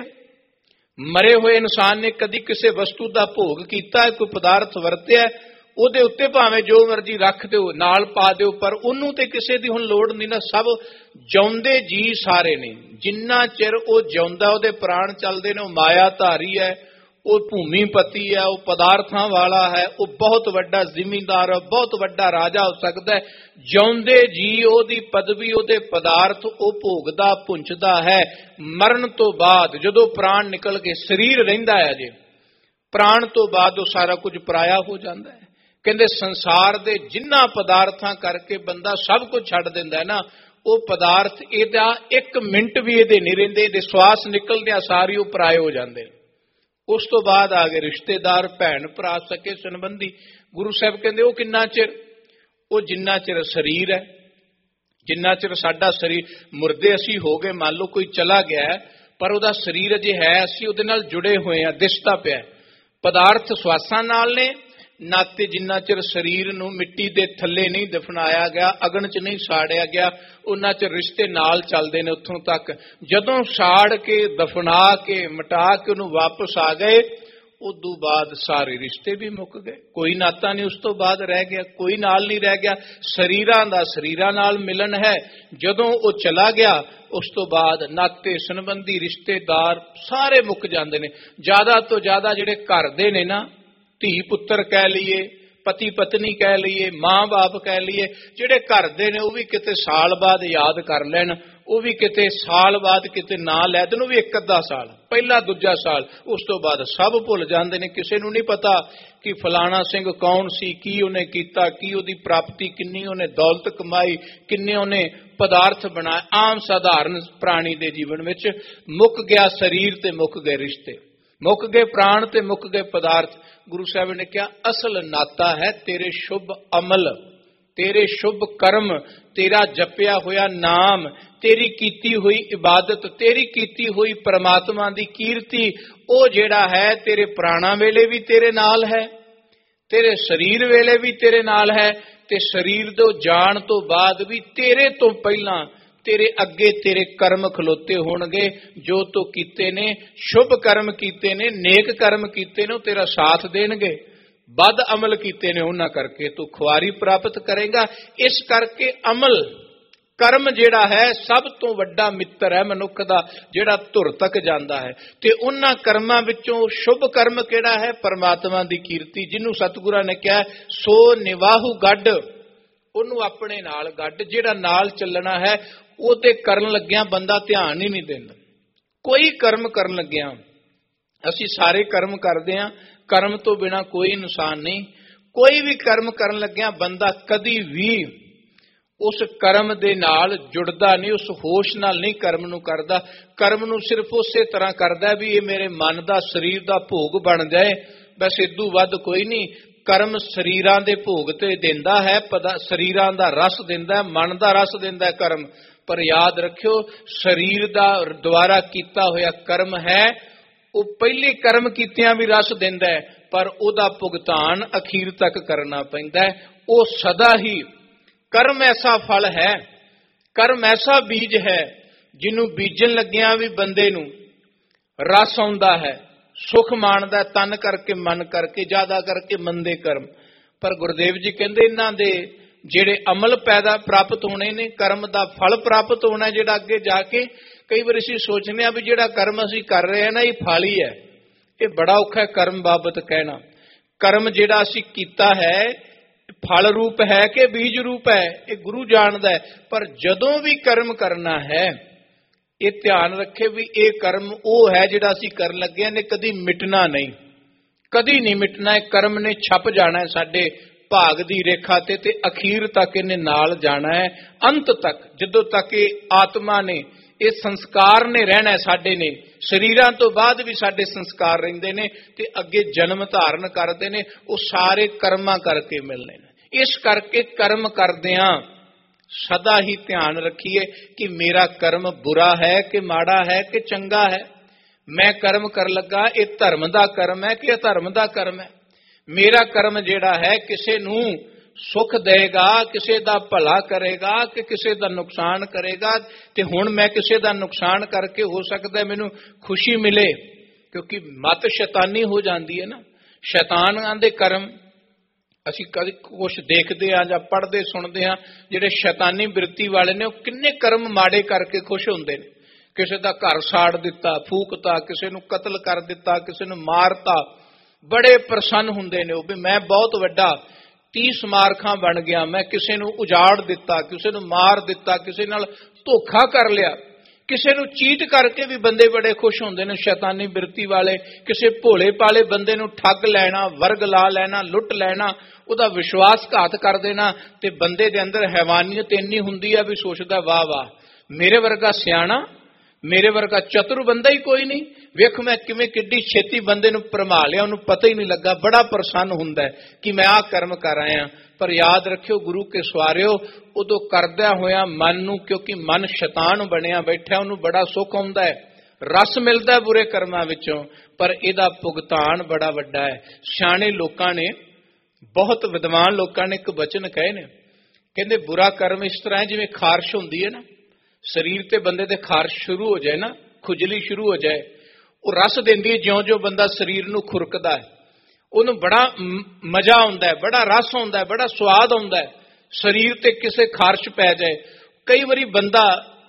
ਮਰੇ ਹੋਏ ਇਨਸਾਨ ਨੇ ਕਦੀ ਕਿਸੇ ਵਸਤੂ ਦਾ ਭੋਗ ਕੀਤਾ, ਕੋਈ ਪਦਾਰਥ ਵਰਤਿਆ? ਉਹਦੇ ਉੱਤੇ ਭਾਵੇਂ ਜੋ ਮਰਜ਼ੀ ਰੱਖ ਦਿਓ, ਨਾਲ ਪਾ ਦਿਓ, ਪਰ ਉਹਨੂੰ ਤੇ ਕਿਸੇ ਦੀ ਹੁਣ ਲੋੜ ਨਹੀਂ ਨਾ। ਸਭ ਜਿਉਂਦੇ ਜੀ ਸਾਰੇ ਨੇ, ਜਿੰਨਾ ਚਿਰ ਉਹ ਜਿਉਂਦਾ ਉਹਦੇ ਪ੍ਰਾਣ ਚੱਲਦੇ ਨੇ। ਉਹ ਮਾਇਆ ਧਾਰੀ ਹੈ, ਉਹ ਭੂਮੀਪਤੀ ਹੈ, ਉਹ ਪਦਾਰਥਾਂ ਵਾਲਾ ਹੈ, ਉਹ ਬਹੁਤ ਵੱਡਾ ਜ਼ਿਮੀਂਦਾਰ ਹੈ, ਬਹੁਤ ਵੱਡਾ ਰਾਜਾ ਹੋ ਸਕਦਾ ਹੈ। ਜਿਉਂਦੇ ਜੀ ਉਹਦੀ ਪਦਵੀ, ਉਹਦੇ ਪਦਾਰਥ ਉਹ ਭੋਗਦਾ ਪੁੰਚਦਾ ਹੈ। ਮਰਨ ਤੋਂ ਬਾਅਦ ਜਦੋਂ ਪ੍ਰਾਣ ਨਿਕਲ ਕੇ ਸਰੀਰ ਰਹਿੰਦਾ ਹੈ, ਜੇ ਪ੍ਰਾਣ ਤੋਂ ਬਾਅਦ ਉਹ ਸਾਰਾ ਕੁਝ ਪਰਾਇਆ ਹੋ ਜਾਂਦਾ ਹੈ। ਕਹਿੰਦੇ ਸੰਸਾਰ ਦੇ ਜਿੰਨਾ ਪਦਾਰਥਾਂ ਕਰਕੇ ਬੰਦਾ ਸਭ ਕੁਝ ਛੱਡ ਦਿੰਦਾ ਹੈ ਨਾ, ਉਹ ਪਦਾਰਥ ਇਹਦਾ ਇੱਕ ਮਿੰਟ ਵੀ ਇਹਦੇ ਨਹੀਂ ਰਹਿੰਦੇ, ਇਹਦੇ ਸਵਾਸ ਨਿਕਲਦਿਆਂ ਸਾਰੀ ਉਹ ਪਰਾਏ ਹੋ ਜਾਂਦੇ ਨੇ। ਉਸ ਤੋਂ ਬਾਅਦ ਆ ਗਏ ਰਿਸ਼ਤੇਦਾਰ, ਭੈਣ ਭਰਾ, ਸਕੇ ਸੰਬੰਧੀ। ਗੁਰੂ ਸਾਹਿਬ ਕਹਿੰਦੇ ਉਹ ਕਿੰਨਾ ਚਿਰ? ਉਹ ਜਿੰਨਾ ਚਿਰ ਸਰੀਰ ਹੈ, ਜਿੰਨਾ ਚਿਰ ਸਾਡਾ ਸਰੀਰ, ਮੁਰਦੇ ਅਸੀਂ ਹੋ ਗਏ, ਮੰਨ ਲਓ ਕੋਈ ਚਲਾ ਗਿਆ ਪਰ ਉਹਦਾ ਸਰੀਰ ਅਜੇ ਹੈ, ਅਸੀਂ ਉਹਦੇ ਨਾਲ ਜੁੜੇ ਹੋਏ ਹਾਂ, ਦਿਸਦਾ ਪਿਆ। ਪਦਾਰਥ ਸਵਾਸਾਂ ਨਾਲ ਨੇ ਨਾਤੇ, ਜਿੰਨਾ ਚਿਰ ਸਰੀਰ ਨੂੰ ਮਿੱਟੀ ਦੇ ਥੱਲੇ ਨਹੀਂ ਦਫਨਾਇਆ ਗਿਆ, ਅਗਨ 'ਚ ਨਹੀਂ ਸਾੜਿਆ ਗਿਆ, ਉਹਨਾਂ ਚਿਰ ਰਿਸ਼ਤੇ ਨਾਲ ਚੱਲਦੇ ਨੇ ਉੱਥੋਂ ਤੱਕ। ਜਦੋਂ ਸਾੜ ਕੇ, ਦਫਨਾ ਕੇ, ਮਿਟਾ ਕੇ ਉਹਨੂੰ ਵਾਪਸ ਆ ਗਏ, ਉਦੋਂ ਬਾਅਦ ਸਾਰੇ ਰਿਸ਼ਤੇ ਵੀ ਮੁੱਕ ਗਏ। ਕੋਈ ਨਾਤਾ ਨਹੀਂ ਉਸ ਤੋਂ ਬਾਅਦ ਰਹਿ ਗਿਆ, ਕੋਈ ਨਾਲ ਨਹੀਂ ਰਹਿ ਗਿਆ। ਸਰੀਰਾਂ ਦਾ ਸਰੀਰਾਂ ਨਾਲ ਮਿਲਨ ਹੈ। ਜਦੋਂ ਉਹ ਚਲਾ ਗਿਆ ਉਸ ਤੋਂ ਬਾਅਦ ਨਾਤੇ ਸੰਬੰਧੀ ਰਿਸ਼ਤੇਦਾਰ ਸਾਰੇ ਮੁੱਕ ਜਾਂਦੇ ਨੇ। ਜ਼ਿਆਦਾ ਤੋਂ ਜ਼ਿਆਦਾ ਜਿਹੜੇ ਘਰ ਦੇ ਨੇ ਨਾ, ਧੀ ਪੁੱਤਰ ਕਹਿ ਲਈਏ, ਪਤੀ ਪਤਨੀ ਕਹਿ ਲਈਏ, ਮਾਂ ਬਾਪ ਕਹਿ ਲਈਏ, ਜਿਹੜੇ ਘਰ ਦੇ ਨੇ ਉਹ ਵੀ ਕਿਤੇ ਸਾਲ ਬਾਅਦ ਯਾਦ ਕਰ ਲੈਣ, ਉਹ ਵੀ ਕਿਤੇ ਸਾਲ ਬਾਅਦ ਕਿਤੇ ਨਾਂ ਲੈ ਦੇਣ, ਉਹ ਵੀ ਇੱਕ ਅੱਧਾ ਸਾਲ, ਪਹਿਲਾ ਦੂਜਾ ਸਾਲ, ਉਸ ਤੋਂ ਬਾਅਦ ਸਭ ਭੁੱਲ ਜਾਂਦੇ ਨੇ। ਕਿਸੇ ਨੂੰ ਨਹੀਂ ਪਤਾ ਕਿ ਫਲਾਣਾ ਸਿੰਘ ਕੌਣ ਸੀ, ਕੀ ਉਹਨੇ ਕੀਤਾ, ਕੀ ਉਹਦੀ ਪ੍ਰਾਪਤੀ, ਕਿੰਨੀ ਉਹਨੇ ਦੌਲਤ ਕਮਾਈ, ਕਿੰਨੇ ਉਹਨੇ ਪਦਾਰਥ ਬਣਾਏ। ਆਮ ਸਾਧਾਰਨ ਪ੍ਰਾਣੀ ਦੇ ਜੀਵਨ ਵਿੱਚ ਮੁੱਕ ਗਿਆ ਸਰੀਰ ਤੇ ਮੁੱਕ ਗਏ ਰਿਸ਼ਤੇ, ਮੁੱਕ ਗਏ ਪ੍ਰਾਣ ਤੇ ਮੁੱਕ ਗਏ ਪਦਾਰਥ। ਗੁਰੂ ਸਾਹਿਬ ਨੇ ਕਿਹਾ ਅਸਲ ਨਾਤਾ ਹੈ ਤੇਰੇ ਸ਼ੁਭ ਅਮਲ, ਤੇਰੇ ਸ਼ੁਭ ਕਰਮ, ਤੇਰਾ ਜਪਿਆ ਹੋਇਆ ਨਾਮ, ਤੇਰੀ ਕੀਤੀ ਹੋਈ ਇਬਾਦਤ, ਤੇਰੀ ਕੀਤੀ ਹੋਈ ਪਰਮਾਤਮਾ ਦੀ ਕੀਰਤੀ। ਉਹ ਜਿਹੜਾ ਹੈ ਤੇਰੇ ਪ੍ਰਾਣਾਂ ਵੇਲੇ ਵੀ ਤੇਰੇ ਨਾਲ ਹੈ, ਤੇਰੇ ਸਰੀਰ ਵੇਲੇ ਵੀ ਤੇਰੇ ਨਾਲ ਹੈ, ਤੇ ਸਰੀਰ ਦੇ ਜਾਣ ਤੋਂ ਬਾਅਦ ਵੀ ਤੇਰੇ ਤੋਂ ਪਹਿਲਾਂ ਤੇਰੇ ਅੱਗੇ ਤੇਰੇ ਕਰਮ ਖਲੋਤੇ ਹੋਣਗੇ, ਜੋ ਤੂੰ ਕੀਤੇ ਨੇ, ਸ਼ੁਭ ਕਰਮ ਕੀਤੇ ਨੇ, ਨੇਕ ਕਰਮ ਕੀਤੇ ਨੇ, ਉਹ ਤੇਰਾ ਸਾਥ ਦੇਣਗੇ। ਬਦ ਅਮਲ ਕੀਤੇ ਨੇ ਉਹਨਾਂ ਕਰਕੇ ਤੂੰ ਖੁਆਰੀ ਪ੍ਰਾਪਤ ਕਰੇਗਾ। ਇਸ ਕਰਕੇ ਅਮਲ, ਕਰਮ ਜਿਹੜਾ ਹੈ ਸਭ ਤੋਂ ਵੱਡਾ ਮਿੱਤਰ ਹੈ ਮਨੁੱਖ ਦਾ, ਜਿਹੜਾ ਧੁਰ ਤੱਕ ਜਾਂਦਾ ਹੈ। ਤੇ ਉਹਨਾਂ ਕਰਮਾਂ ਵਿੱਚੋਂ ਸ਼ੁਭ ਕਰਮ ਕਿਹੜਾ ਹੈ? ਪਰਮਾਤਮਾ ਦੀ ਕੀਰਤੀ, ਜਿਹਨੂੰ ਸਤਿਗੁਰਾਂ ਨੇ ਕਿਹਾ ਸੋ ਨਿਵਾਹੂ ਗੱਡ, ਉਹਨੂੰ ਆਪਣੇ ਨਾਲ ਗੱਡ। ਜਿਹੜਾ ਨਾਲ ਚੱਲਣਾ ਹੈ ਉਹ ਤੇ ਕਰਨ ਲੱਗਿਆ ਬੰਦਾ ਧਿਆਨ ਹੀ ਨਹੀਂ ਦਿੰਦਾ। ਕੋਈ ਕਰਮ ਕਰਨ ਲੱਗਿਆ, ਅਸੀਂ ਸਾਰੇ ਕਰਮ ਕਰਦੇ ਹਾਂ, ਕਰਮ ਤੋਂ ਬਿਨਾ ਕੋਈ ਇਨਸਾਨ ਨਹੀਂ। ਕੋਈ ਵੀ ਕਰਮ ਕਰਨ ਲੱਗਿਆ ਬੰਦਾ ਕਦੀ ਵੀ ਉਸ ਕਰਮ ਦੇ ਨਾਲ ਜੁੜਦਾ ਨਹੀਂ, ਉਸ ਹੋਸ਼ ਨਾਲ ਨਹੀਂ ਕਰਮ ਨੂੰ ਕਰਦਾ। ਕਰਮ ਨੂੰ ਸਿਰਫ ਉਸੇ ਤਰ੍ਹਾਂ ਕਰਦਾ ਵੀ ਇਹ ਮੇਰੇ ਮਨ ਦਾ, ਸਰੀਰ ਦਾ ਭੋਗ ਬਣ ਜਾਏ, ਬਸ ਇਦੋਂ ਵੱਧ ਕੋਈ ਨਹੀਂ। ਕਰਮ ਸਰੀਰਾਂ ਦੇ ਭੋਗ ਤੇ ਦਿੰਦਾ ਹੈ, ਸਰੀਰਾਂ ਦਾ ਰਸ ਦਿੰਦਾ, ਮਨ ਦਾ ਰਸ ਦਿੰਦਾ ਕਰਮ। ਪਰ ਯਾਦ ਰੱਖਿਓ, ਸਰੀਰ ਦਾ ਦੁਆਰਾ ਕੀਤਾ ਹੋਇਆ ਕਰਮ ਹੈ, ਉਹ ਪਹਿਲੇ ਕਰਮ ਕੀਤਿਆਂ ਵੀ ਰਸ ਦਿੰਦਾ ਹੈ, ਪਰ ਉਹਦਾ ਭੁਗਤਾਨ ਅਖੀਰ ਤੱਕ ਕਰਨਾ ਪੈਂਦਾ ਹੈ। ਉਹ ਸਦਾ ਹੀ ਕਰਮ ਐਸਾ ਫਲ ਹੈ, ਕਰਮ ਐਸਾ ਬੀਜ ਹੈ, ਜਿਹਨੂੰ ਬੀਜਣ ਲੱਗਿਆਂ ਵੀ ਬੰਦੇ ਨੂੰ ਰਸ ਆਉਂਦਾ ਹੈ, ਸੁਖ ਮਾਣਦਾ ਤਨ ਕਰਕੇ, ਮਨ ਕਰਕੇ, ਜ਼ਿਆਦਾ ਕਰਕੇ ਮੰਦੇ ਕਰਮ। ਪਰ ਗੁਰਦੇਵ ਜੀ ਕਹਿੰਦੇ ਇਹਨਾਂ ਦੇ ਜਿਹੜੇ ਅਮਲ ਪੈਦਾ ਪ੍ਰਾਪਤ ਹੋਣੇ ਨੇ, ਕਰਮ ਦਾ ਫਲ ਪ੍ਰਾਪਤ ਹੋਣਾ ਜਿਹੜਾ ਅੱਗੇ ਜਾ ਕੇ। ਕਈ ਵਾਰ ਅਸੀਂ ਸੋਚਦੇ ਹਾਂ ਵੀ ਜਿਹੜਾ ਕਰਮ ਅਸੀਂ ਕਰ ਰਹੇ ਹਾਂ ਨਾ ਇਹ ਫਲ ਹੀ ਹੈ। ਇਹ ਬੜਾ ਔਖਾ ਹੈ ਕਰਮ ਬਾਬਤ ਕਹਿਣਾ। ਕਰਮ ਜਿਹੜਾ ਅਸੀਂ ਕੀਤਾ ਹੈ ਫਲ ਰੂਪ ਹੈ ਕਿ ਬੀਜ ਰੂਪ ਹੈ, ਇਹ ਗੁਰੂ ਜਾਣਦਾ ਹੈ। ਪਰ ਜਦੋਂ ਵੀ ਕਰਮ ਕਰਨਾ ਹੈ ਇਹ ਧਿਆਨ ਰੱਖੇ ਵੀ ਇਹ ਕਰਮ ਉਹ ਹੈ ਜਿਹੜਾ ਅਸੀਂ ਕਰਨ ਲੱਗੇ ਹਾਂ, ਨੇ ਕਦੀ ਮਿਟਣਾ ਨਹੀਂ, ਕਦੀ ਨਹੀਂ ਮਿਟਣਾ। ਇਹ ਕਰਮ ਨੇ ਛਪ ਜਾਣਾ ਹੈ ਸਾਡੇ ਭਾਗ ਦੀ ਰੇਖਾ ਤੇ ਤੇ ਅਖੀਰ ਤੱਕ ਇਹਨੇ ਨਾਲ ਜਾਣਾ ਹੈ, ਅੰਤ ਤੱਕ, ਜਦੋਂ ਤੱਕ ਇਹ ਆਤਮਾ ਨੇ, ਇਹ ਸੰਸਕਾਰ ਨੇ ਰਹਿਣਾ ਸਾਡੇ ਨੇ। ਸਰੀਰਾਂ ਤੋਂ ਬਾਅਦ ਵੀ ਸਾਡੇ ਸੰਸਕਾਰ ਰਹਿੰਦੇ ਨੇ ਤੇ ਅੱਗੇ ਜਨਮ ਧਾਰਨ ਕਰਦੇ ਨੇ, ਉਹ ਸਾਰੇ ਕਰਮਾਂ ਕਰਕੇ ਮਿਲਣੇ ਨੇ। ਇਸ ਕਰਕੇ ਕਰਮ ਕਰਦਿਆਂ ਸਦਾ ਹੀ ਧਿਆਨ ਰੱਖੀਏ ਕਿ ਮੇਰਾ ਕਰਮ ਬੁਰਾ ਹੈ ਕਿ ਮਾੜਾ ਹੈ ਕਿ ਚੰਗਾ ਹੈ। ਮੈਂ ਕਰਮ ਕਰ ਲੱਗਾ ਇਹ ਧਰਮ ਦਾ ਕਰਮ ਹੈ ਕਿ ਅਧਰਮ ਦਾ ਕਰਮ ਹੈ। ਮੇਰਾ ਕਰਮ ਜਿਹੜਾ ਹੈ ਕਿਸੇ ਨੂੰ ਸੁਖ ਦੇਗਾ, ਕਿਸੇ ਦਾ ਭਲਾ ਕਰੇਗਾ ਕਿ ਕਿਸੇ ਦਾ ਨੁਕਸਾਨ ਕਰੇਗਾ। ਤੇ ਹੁਣ ਮੈਂ ਕਿਸੇ ਦਾ ਨੁਕਸਾਨ ਕਰਕੇ ਹੋ ਸਕਦਾ ਮੈਨੂੰ ਖੁਸ਼ੀ ਮਿਲੇ, ਕਿਉਂਕਿ ਮਤ ਸ਼ੈਤਾਨੀ ਹੋ ਜਾਂਦੀ ਹੈ ਨਾ। ਸ਼ੈਤਾਨਾਂ ਦੇ ਕਰਮ ਅਸੀਂ ਕਦੇ ਕੁਛ ਦੇਖਦੇ ਹਾਂ ਜਾਂ ਪੜ੍ਹਦੇ ਸੁਣਦੇ ਹਾਂ, ਜਿਹੜੇ ਸ਼ੈਤਾਨੀ ਬਿਰਤੀ ਵਾਲੇ ਨੇ ਉਹ ਕਿੰਨੇ ਕਰਮ ਮਾੜੇ ਕਰਕੇ ਖੁਸ਼ ਹੁੰਦੇ ਨੇ। ਕਿਸੇ ਦਾ ਘਰ ਸਾੜ ਦਿੱਤਾ, ਫੂਕਤਾ, ਕਿਸੇ ਨੂੰ ਕਤਲ ਕਰ ਦਿੱਤਾ, ਕਿਸੇ ਨੂੰ ਮਾਰਤਾ, ਬੜੇ ਪ੍ਰਸੰਨ ਹੁੰਦੇ ਨੇ ਉਹ ਵੀ ਮੈਂ ਬਹੁਤ ਵੱਡਾ ਤੀਹ ਸਮਾਰਕਾਂ ਬਣ ਗਿਆ, ਮੈਂ ਕਿਸੇ ਨੂੰ ਉਜਾੜ ਦਿੱਤਾ, ਕਿਸੇ ਨੂੰ ਮਾਰ ਦਿੱਤਾ, ਕਿਸੇ ਨਾਲ ਧੋਖਾ ਕਰ ਲਿਆ, ਕਿਸੇ ਨੂੰ ਚੀਟ ਕਰਕੇ ਵੀ ਬੰਦੇ ਬੜੇ ਖੁਸ਼ ਹੁੰਦੇ ਨੇ ਸ਼ੈਤਾਨੀ ਬਿਰਤੀ ਵਾਲੇ। ਕਿਸੇ ਭੋਲੇ ਭਾਲੇ ਬੰਦੇ ਨੂੰ ਠੱਗ ਲੈਣਾ, ਵਰਗ ਲਾ ਲੈਣਾ, ਲੁੱਟ ਲੈਣਾ, ਉਹਦਾ ਵਿਸ਼ਵਾਸਘਾਤ ਕਰ ਦੇਣਾ ਤੇ ਬੰਦੇ ਦੇ ਅੰਦਰ ਹੈਵਾਨੀਅਤ ਇੰਨੀ ਹੁੰਦੀ ਆ ਵੀ ਸੋਚਦਾ ਵਾਹ ਵਾਹ ਮੇਰੇ ਵਰਗਾ ਸਿਆਣਾ, ਮੇਰੇ ਵਰਗਾ ਚਤੁਰ ਬੰਦਾ ਹੀ ਕੋਈ ਨਹੀਂ। ਵੇਖ ਮੈਂ ਕਿਵੇਂ ਕਿੱਡੀ ਛੇਤੀ ਬੰਦੇ ਨੂੰ ਭਰਮਾ ਲਿਆ, ਉਹਨੂੰ ਪਤਾ ਹੀ ਨਹੀਂ ਲੱਗਾ। ਬੜਾ ਪ੍ਰਸੰਨ ਹੁੰਦਾ ਕਿ ਮੈਂ ਆਹ ਕਰਮ ਕਰ ਆਇਆ। ਪਰ ਯਾਦ ਰੱਖਿਓ ਗੁਰੂ ਕੇ ਸਵਾਰਿਓ, ਉਦੋਂ ਕਰਦਿਆਂ ਹੋਇਆ ਮਨ ਨੂੰ, ਕਿਉਂਕਿ ਮਨ ਸ਼ੈਤਾਨ ਬਣਿਆ ਬੈਠਾ, ਉਹਨੂੰ ਬੜਾ ਸੁੱਖ ਆਉਂਦਾ ਹੈ, ਰਸ ਮਿਲਦਾ ਬੁਰੇ ਕਰਮਾਂ ਵਿੱਚੋਂ, ਪਰ ਇਹਦਾ ਭੁਗਤਾਨ ਬੜਾ ਵੱਡਾ ਹੈ। ਸਿਆਣੇ ਲੋਕਾਂ ਨੇ, ਬਹੁਤ ਵਿਦਵਾਨ ਲੋਕਾਂ ਨੇ ਇੱਕ ਬਚਨ ਕਹੇ ਨੇ, ਕਹਿੰਦੇ ਬੁਰਾ ਕਰਮ ਇਸ ਤਰ੍ਹਾਂ ਹੈ ਜਿਵੇਂ ਖਾਰਸ਼ ਹੁੰਦੀ ਹੈ ਨਾ, ਸਰੀਰ ਤੇ ਬੰਦੇ ਦੇ ਖਾਰਸ਼ ਸ਼ੁਰੂ ਹੋ ਜਾਏ ਨਾ, ਖੁਜਲੀ ਸ਼ੁਰੂ ਹੋ ਜਾਏ, ਉਹ ਰਸ ਦਿੰਦੀ ਹੈ। ਜਿਉਂ ਜਿਉਂ ਬੰਦਾ ਸਰੀਰ ਨੂੰ ਖੁਰਕਦਾ ਹੈ ਉਹਨੂੰ ਬੜਾ ਮਜ਼ਾ ਆਉਂਦਾ ਹੈ, ਬੜਾ ਰਸ ਆਉਂਦਾ ਹੈ, ਬੜਾ ਸਵਾਦ ਆਉਂਦਾ ਹੈ। ਸਰੀਰ ਤੇ ਕਿਸੇ ਖਾਰਸ਼ ਪੈ ਜਾਏ, ਕਈ ਵਾਰੀ ਬੰਦਾ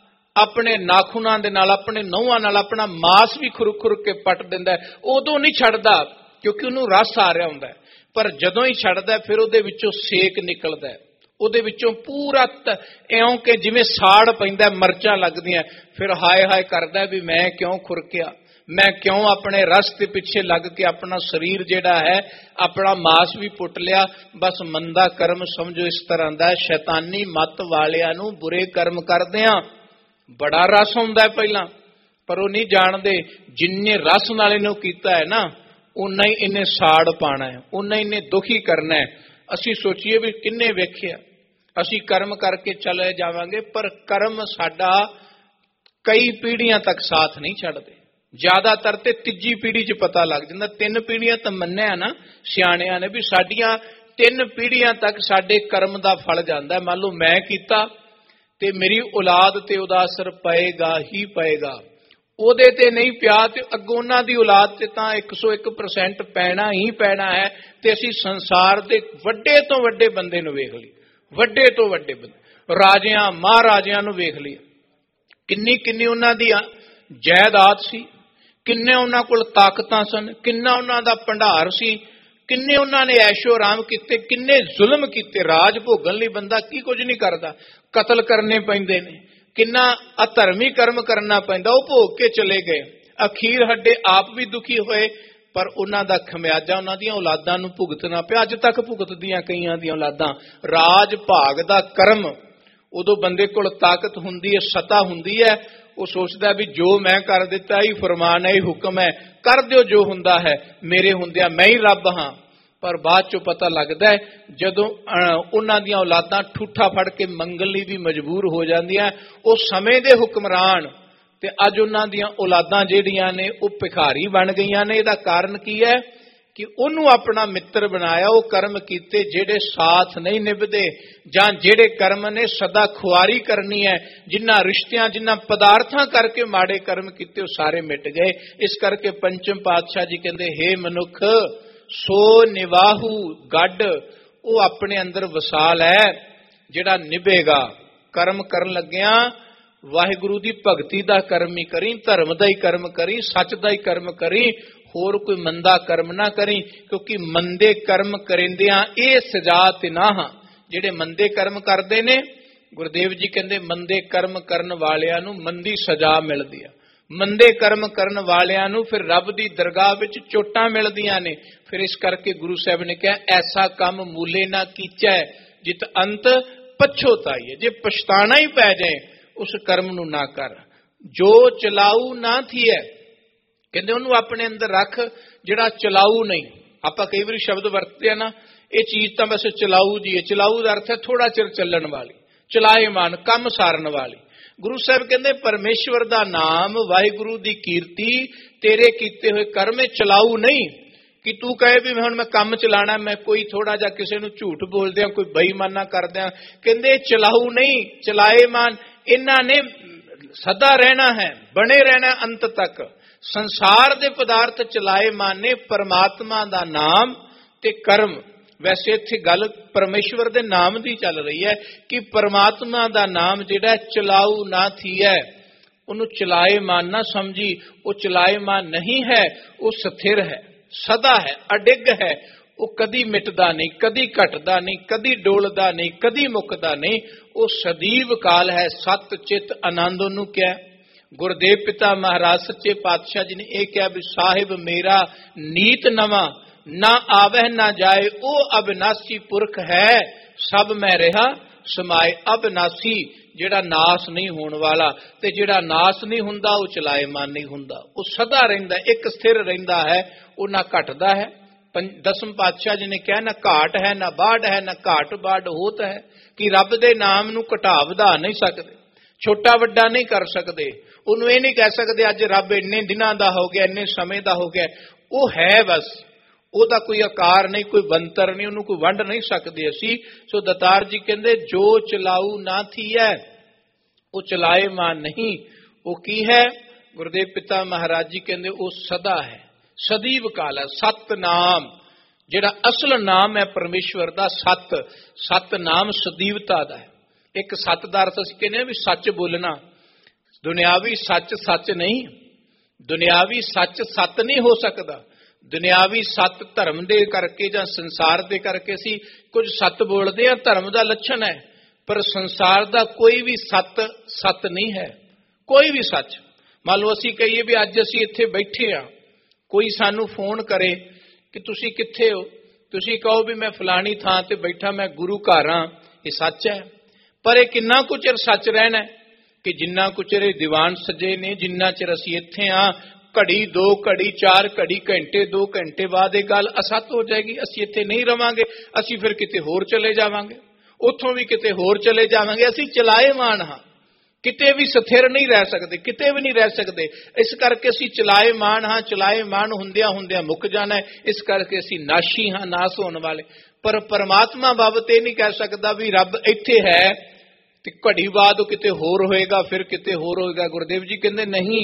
ਆਪਣੇ ਨਾਖੂਨਾਂ ਦੇ ਨਾਲ, ਆਪਣੇ ਨਹੁੰਆਂ ਨਾਲ ਆਪਣਾ ਮਾਸ ਵੀ ਖੁਰਕ ਖੁਰਕ ਕੇ ਪੱਟ ਦਿੰਦਾ ਹੈ, ਉਦੋਂ ਨਹੀਂ ਛੱਡਦਾ ਕਿਉਂਕਿ ਉਹਨੂੰ ਰਸ ਆ ਰਿਹਾ ਹੁੰਦਾ ਹੈ। ਪਰ ਜਦੋਂ ਹੀ ਛੱਡਦਾ ਫਿਰ ਉਹਦੇ ਵਿੱਚੋਂ ਸੇਕ ਨਿਕਲਦਾ ਹੈ, ਉਹਦੇ ਵਿੱਚੋਂ ਪੂਰਾ ਇਉਂ ਕਿ ਜਿਵੇਂ ਸਾੜ ਪੈਂਦਾ, ਮਿਰਚਾਂ ਲੱਗਦੀਆਂ, ਫਿਰ ਹਾਏ ਹਾਏ ਕਰਦਾ ਵੀ ਮੈਂ ਕਿਉਂ ਖੁਰਕਿਆ, ਮੈਂ ਕਿਉਂ ਆਪਣੇ ਰਸ ਦੇ ਪਿੱਛੇ ਲੱਗ ਕੇ ਆਪਣਾ ਸਰੀਰ ਜਿਹੜਾ ਹੈ, ਆਪਣਾ ਮਾਸ ਵੀ ਪੁੱਟ ਲਿਆ। ਬਸ ਮੰਦਾ ਕਰਮ ਸਮਝੋ ਇਸ ਤਰ੍ਹਾਂ ਦਾ, ਸ਼ੈਤਾਨੀ ਮੱਤ ਵਾਲਿਆਂ ਨੂੰ ਬੁਰੇ ਕਰਮ ਕਰਦਿਆਂ ਬੜਾ ਰਸ ਆਉਂਦਾ ਹੈ ਪਹਿਲਾਂ, ਪਰ ਉਹ ਨਹੀਂ ਜਾਣਦੇ ਜਿੰਨੇ ਰਸ ਨਾਲ ਇਹਨੂੰ ਕੀਤਾ ਹੈ ਨਾ, ਉਨਾ ਹੀ ਇਹਨੇ ਸਾੜ ਪਾਣਾ ਹੈ, ਉਨਾ ਹੀ ਇਹਨੇ ਦੁਖੀ ਕਰਨਾ ਹੈ। ਅਸੀਂ ਸੋਚੀਏ ਵੀ ਕਿੰਨੇ ਵੇਖਿਆ, ਅਸੀਂ ਕਰਮ ਕਰਕੇ ਚਲੇ ਜਾਵਾਂਗੇ, ਪਰ ਕਰਮ ਸਾਡਾ ਕਈ ਪੀੜ੍ਹੀਆਂ ਤੱਕ ਸਾਥ ਨਹੀਂ ਛੱਡਦੇ। ਜ਼ਿਆਦਾਤਰ ਤੇ ਤੀਜੀ ਪੀੜ੍ਹੀ 'ਚ ਪਤਾ ਲੱਗ ਜਾਂਦਾ। ਤਿੰਨ ਪੀੜ੍ਹੀਆਂ ਤਾਂ ਮੰਨਿਆ ਨਾ ਸਿਆਣਿਆਂ ਨੇ ਵੀ ਸਾਡੀਆਂ ਤਿੰਨ ਪੀੜ੍ਹੀਆਂ ਤੱਕ ਸਾਡੇ ਕਰਮ ਦਾ ਫਲ ਜਾਂਦਾ। ਮੰਨ ਲਓ ਮੈਂ ਕੀਤਾ ਤੇ ਮੇਰੀ ਔਲਾਦ ਤੇ ਉਹਦਾ ਅਸਰ ਪਏਗਾ ਹੀ ਪਏਗਾ, ਉਹਦੇ ਤੇ ਨਹੀਂ ਪਿਆ ਤੇ ਅੱਗੋਂ ਉਹਨਾਂ ਦੀ ਔਲਾਦ ਤੇ ਤਾਂ ਇੱਕ ਸੌ ਇੱਕ ਪਰਸੈਂਟ ਪੈਣਾ ਹੀ ਪੈਣਾ ਹੈ। ਤੇ ਅਸੀਂ ਸੰਸਾਰ ਦੇ ਵੱਡੇ ਤੋਂ ਵੱਡੇ ਬੰਦੇ ਨੂੰ ਵੇਖ ਲਈ, ਵੱਡੇ ਤੋਂ ਵੱਡੇ ਬੰਦੇ, ਰਾਜਿਆਂ ਮਹਾਰਾਜਿਆਂ ਨੂੰ ਵੇਖ ਲਈ, ਕਿੰਨੀ ਕਿੰਨੀ ਉਹਨਾਂ ਦੀ ਜਾਇਦਾਦ ਸੀ, ਕਿੰਨੇ ਉਹਨਾਂ ਕੋਲ ਤਾਕਤਾਂ ਸਨ, ਕਿੰਨਾ ਉਹਨਾਂ ਦਾ ਭੰਡਾਰ ਸੀ, ਕਿੰਨੇ ਉਹਨਾਂ ਨੇ ਐਸ਼ੋ ਆਰਾਮ ਕੀਤੇ, ਕਿੰਨੇ ਜ਼ੁਲਮ ਕੀਤੇ। ਰਾਜ ਭੋਗਣ ਲਈ ਬੰਦਾ ਕੀ ਕੁਝ ਨਹੀਂ ਕਰਦਾ, ਕਤਲ ਕਰਨੇ ਪੈਂਦੇ ਨੇ, ਕਿੰਨਾ ਅਧਰਮੀ ਕਰਮ ਕਰਨਾ ਪੈਂਦਾ, ਉਹ ਭੋਗ ਕੇ ਚਲੇ ਗਏ। ਅਖੀਰ ਹੱਡੇ ਆਪ ਵੀ ਦੁਖੀ ਹੋਏ, ਪਰ ਉਹਨਾਂ ਦਾ ਖਮਿਆਜਾ ਉਹਨਾਂ ਦੀਆਂ ਔਲਾਦਾਂ ਨੂੰ ਭੁਗਤਣਾ ਪਿਆ। ਅੱਜ ਤੱਕ ਭੁਗਤਦੀਆਂ ਕਈਆਂ ਦੀਆਂ ਔਲਾਦਾਂ। ਰਾਜ ਭਾਗ ਦਾ ਕਰਮ, ਉਦੋਂ ਬੰਦੇ ਕੋਲ ਤਾਕਤ ਹੁੰਦੀ ਹੈ, ਸੱਤਾ ਹੁੰਦੀ ਹੈ, ਉਹ ਸੋਚਦਾ ਵੀ ਜੋ ਮੈਂ ਕਰ ਦਿੱਤਾ ਹੀ ਫਰਮਾਨ ਹੈ, ਹੀ ਹੁਕਮ ਹੈ, ਕਰ ਦਿਓ ਜੋ ਹੁੰਦਾ ਹੈ, ਮੇਰੇ ਹੁੰਦਿਆਂ ਮੈਂ ਹੀ ਰੱਬ ਹਾਂ। ਪਰ ਬਾਅਦ ਚੋਂ ਪਤਾ ਲੱਗਦਾ ਹੈ ਜਦੋਂ ਉਹਨਾਂ ਦੀਆਂ ਔਲਾਦਾਂ ਠੂਠਾ ਫੜ ਕੇ ਮੰਗਣ ਲਈ ਵੀ ਮਜਬੂਰ ਹੋ ਜਾਂਦੀਆਂ, ਉਹ ਸਮੇਂ ਦੇ ਹੁਕਮਰਾਨ, ਤੇ ਅੱਜ ਉਹਨਾਂ ਦੀਆਂ ਔਲਾਦਾਂ ਜਿਹੜੀਆਂ ਨੇ ਉਹ ਭਿਖਾਰੀ ਬਣ ਗਈਆਂ ਨੇ। ਇਹਦਾ ਕਾਰਨ ਕੀ ਹੈ ਕਿ ਉਹਨੂੰ ਆਪਣਾ ਮਿੱਤਰ ਬਣਾਇਆ, ਉਹ ਕਰਮ ਕੀਤੇ ਜਿਹੜੇ ਸਾਥ ਨਹੀਂ ਨਿਭਦੇ, ਜਾਂ ਜਿਹੜੇ ਕਰਮ ਨੇ ਸਦਾ ਖੁਆਰੀ ਕਰਨੀ ਹੈ, ਜਿਨ੍ਹਾਂ ਰਿਸ਼ਤਿਆਂ ਜਿਨ੍ਹਾਂ ਪਦਾਰਥਾਂ ਕਰਕੇ ਮਾੜੇ ਕਰਮ ਕੀਤੇ ਉਹ ਸਾਰੇ ਮਿਟ ਗਏ। ਇਸ ਕਰਕੇ ਪੰਚਮ ਪਾਤਸ਼ਾਹ ਜੀ ਕਹਿੰਦੇ, ਹੇ ਮਨੁੱਖ ਸੋ ਨਿਵਾਹੂ ਗੱਡ, ਉਹ ਆਪਣੇ ਅੰਦਰ ਵਸਾ ਲੈ ਜਿਹੜਾ ਨਿਭੇਗਾ। ਕਰਮ ਕਰਨ ਲੱਗਿਆਂ ਵਾਹਿਗੁਰੂ ਦੀ ਭਗਤੀ ਦਾ ਕਰਮ ਹੀ ਕਰੀ, ਧਰਮ ਦਾ ਹੀ ਕਰਮ ਕਰੀ, ਸੱਚ ਦਾ ਹੀ ਕਰਮ ਕਰੀ, होर कोई मंदा कर्म ना करी, क्योंकि मंदे कर्म करेंदियां ये सजा ते ना हां। जिहड़े मंदे कर्म करते ने, गुरुदेव जी कहते मंदे कर्म करन वालियां नूं मंदी सजा मिलदी है। मंदे कर्म करन वालियां नूं फिर रब दी दरगाह विच चोटां मिलदियां ने। फिर इस करके गुरु साहब ने कहा, ऐसा काम मूले ना कीचै जित अंत पछोताई है। जे पछताना ही पै जाए उस कर्म नूं ना कर। जो चलाऊ ना थी है, कहते उन्होंने अपने अंदर रख जिहड़ा चलाऊ नहीं। आपां कई बार शब्द वरतते ना, ये चीज तो बस चलाऊ जी है। चलाऊ का अर्थ है थोड़ा चिर चलण वाली, चलाएमान, कम सारन वाली। गुरु साहब कहते परमेश्वर दा नाम, वाहिगुरु दी कीर्ति, तेरे कीते हुए कर्म चलाऊ नहीं कि तू कहे भी हुण मैं कम चलाना, मैं कोई थोड़ा जा किसी नूं झूठ बोल दिया, कोई बेईमाना कर दिया। कहते चलाऊ नहीं, चलाएमान। इन्हां ने सदा रहना है, बने रहना अंत तक। संसार दे पदार्थ चलाएमान ने, परमात्मा दा नाम ते कर्म। वैसे इत्थे गल परमेश्वर दे नाम दी चल रही है कि परमात्मा दा नाम जिहड़ा चलाऊ ना थी है, उन्हों चलाएमान ना समझी। वो चलाएमान नहीं है, वो स्थिर है, सदा है, अडिग है। वो कदी मिटदा नहीं, कदी घटदा नहीं, कदी डोलदा नहीं, कदी मुकदा नहीं। वो सदीव काल है, सत चित आनंद उन्हों क्या। गुरुदेव पिता महाराज सच्चे पातशाह जी ने यह कहा भी साहिब मेरा नीत नवा, ना आवे ना जाए, ओ अविनाशी पुरख है, सब मैं रहा समाए। अविनाशी जिहड़ा नाश नहीं होने वाला, ते जिहड़ा नाश नहीं हुंदा वो चलाएमान नहीं हुंदा। वो सदा रहिंदा, एक स्थिर रहिंदा है, वो ना घटदा है। दसम पातशाह जी ने कहा ना घाट है ना बाढ़ है, ना घाट बाढ़ होत है, कि रब दे नाम नूं घटा वधा नहीं सकदे, छोटा वड्डा नहीं कर सकते। उन्होंने ये नहीं कह सकते अज रब इन्ने दिनां दा हो गया, इन्ने समय दा हो गया। वो है बस, ਉਹਦਾ कोई आकार नहीं, कोई बनतर नहीं, ਉਹਨੂੰ कोई वंड नहीं सकते असी। सो दतार जी कहते जो चलाऊ ना थी है वो चलाएमान नहीं। वो की है? गुरुदेव पिता महाराज जी कहते वो सदा है, सदीव काल है। सत नाम जिहड़ा असल नाम है परमेश्वर दा, सत सत नाम सदीवता दा है। एक सत दा अर्थ असीं कहने भी सच बोलना। दुनियावी सच सच नहीं, दुनियावी सच सत नहीं हो सकता। दुनियावी सत धर्म दे करके जां संसार दे करके असीं कुछ सत बोलते हैं, धर्म का लक्षण है। पर संसार का कोई भी सत सत नहीं है, कोई भी सच। मान लो असीं कहिए भी अज असीं इत्थे बैठे हाँ, कोई सानू फोन करे कि तुसीं कित्थे हो, तुसीं कहो भी मैं फलानी थां ते बैठा, मैं गुरु घर हाँ, ये सच है। पर यह किन्ना कुछ चिर सच रहना है कि जिन्ना कुछ चिर दीवान सजे ने, जिन्ना चिर असीं इत्थे हाँ, घड़ी दो घड़ी चार घड़ी घंटे दो घंटे बाद ये गल असत हो जाएगी। असीं इत्थे नहीं रवांगे, असीं फिर किते होर चले जावांगे, उत्थों भी किते होर चले जावांगे। असीं चलाएमान हाँ, किते भी स्थिर नहीं रह सकते, किते भी नहीं रह सकते। इस करके असीं चलाएमान हाँ, चलाएमान हुंदियां हुंदियां मुक जाना है। इस करके असीं नाशी हाँ, नाश होने वाले। पर परमात्मा बाबत ये नहीं कह सकता भी रब इत्थे है ते घड़ी बाद किते होर होएगा, फिर किते होर होएगा। गुरुदेव जी कहते नहीं,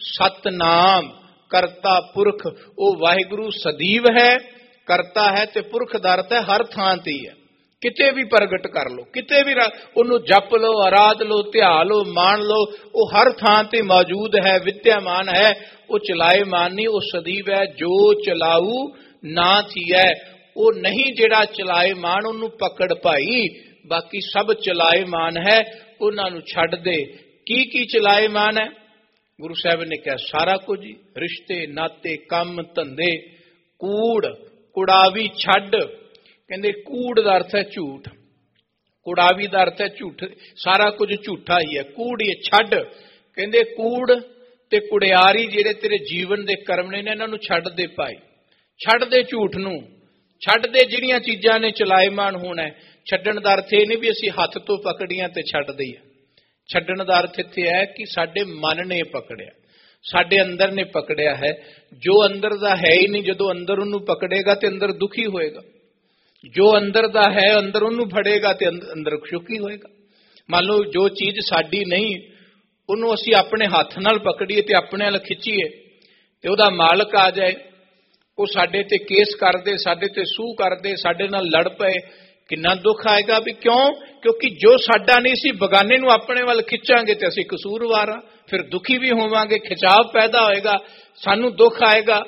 सतनाम करता पुरख, वो वाहिगुरु सदीव है, करता है ते पुरख दा अर्थ है हर थां ते है। किते भी प्रगट कर लो, किते भी उन्हों जप लो, आराध लो, ध्या लो, मान लो, वो हर थां ते मौजूद है, विद्यमान है। वो चलाएमान नहीं, वो सदीव है। जो चलाऊ ना थी है, वो नहीं जिहड़ा चलाएमान उन्हों पकड़ पाई, बाकी सब चलाएमान है, उन्होंने छड़ दे। की की चलाएमान है? गुरु साहब ने कहा सारा कुछ, रिश्ते नाते काम धंधे, कूड़ कुड़ावी छड़। कहते कूड़ का अर्थ है झूठ, कुड़ावी का अर्थ है झूठ, सारा कुछ झूठा ही है। कूड़ ये छड़, कहते कूड़ ते कुड़ियारी जेड़े तेरे जीवन के कर्म ने इन्हों छड़ दे पाई, छड़ दे झूठ नूं, छड़ दे जिहड़ियां चीजां ने चलाएमान होना है। छड्डण दा अर्थ ये नहीं भी असीं हथ तो पकड़ियां ते छड्ड दईए। छड्डण दा अर्थ इत्थे है कि साडे मन ने पकड़िया, साडे अंदर ने पकड़िया है। जो अंदर दा है ही नहीं, जदों अंदर उन्नू पकड़ेगा ते अंदर दुखी होएगा। जो अंदर दा है अंदर उन्नू फड़ेगा ते अंदर सुखी होएगा। मान लो जो चीज साडी नहीं, उन्नू असीं अपने हथ नाल पकड़ीए ते अपने नाल खिच्चीए ते उहदा मालक आ जाए, वो साडे ते केस कर दे, साडे ते सूह कर दे, साडे नाल लड़ पए, कितना दुख आएगा। भी क्यों? क्योंकि जो साडा नहीं सी, बगाने नूं अपने वाल खिंचांगे ते असीं कसूरवार हां, फिर दुखी भी होवांगे, खिंचाव पैदा होएगा, सानू दुख आएगा।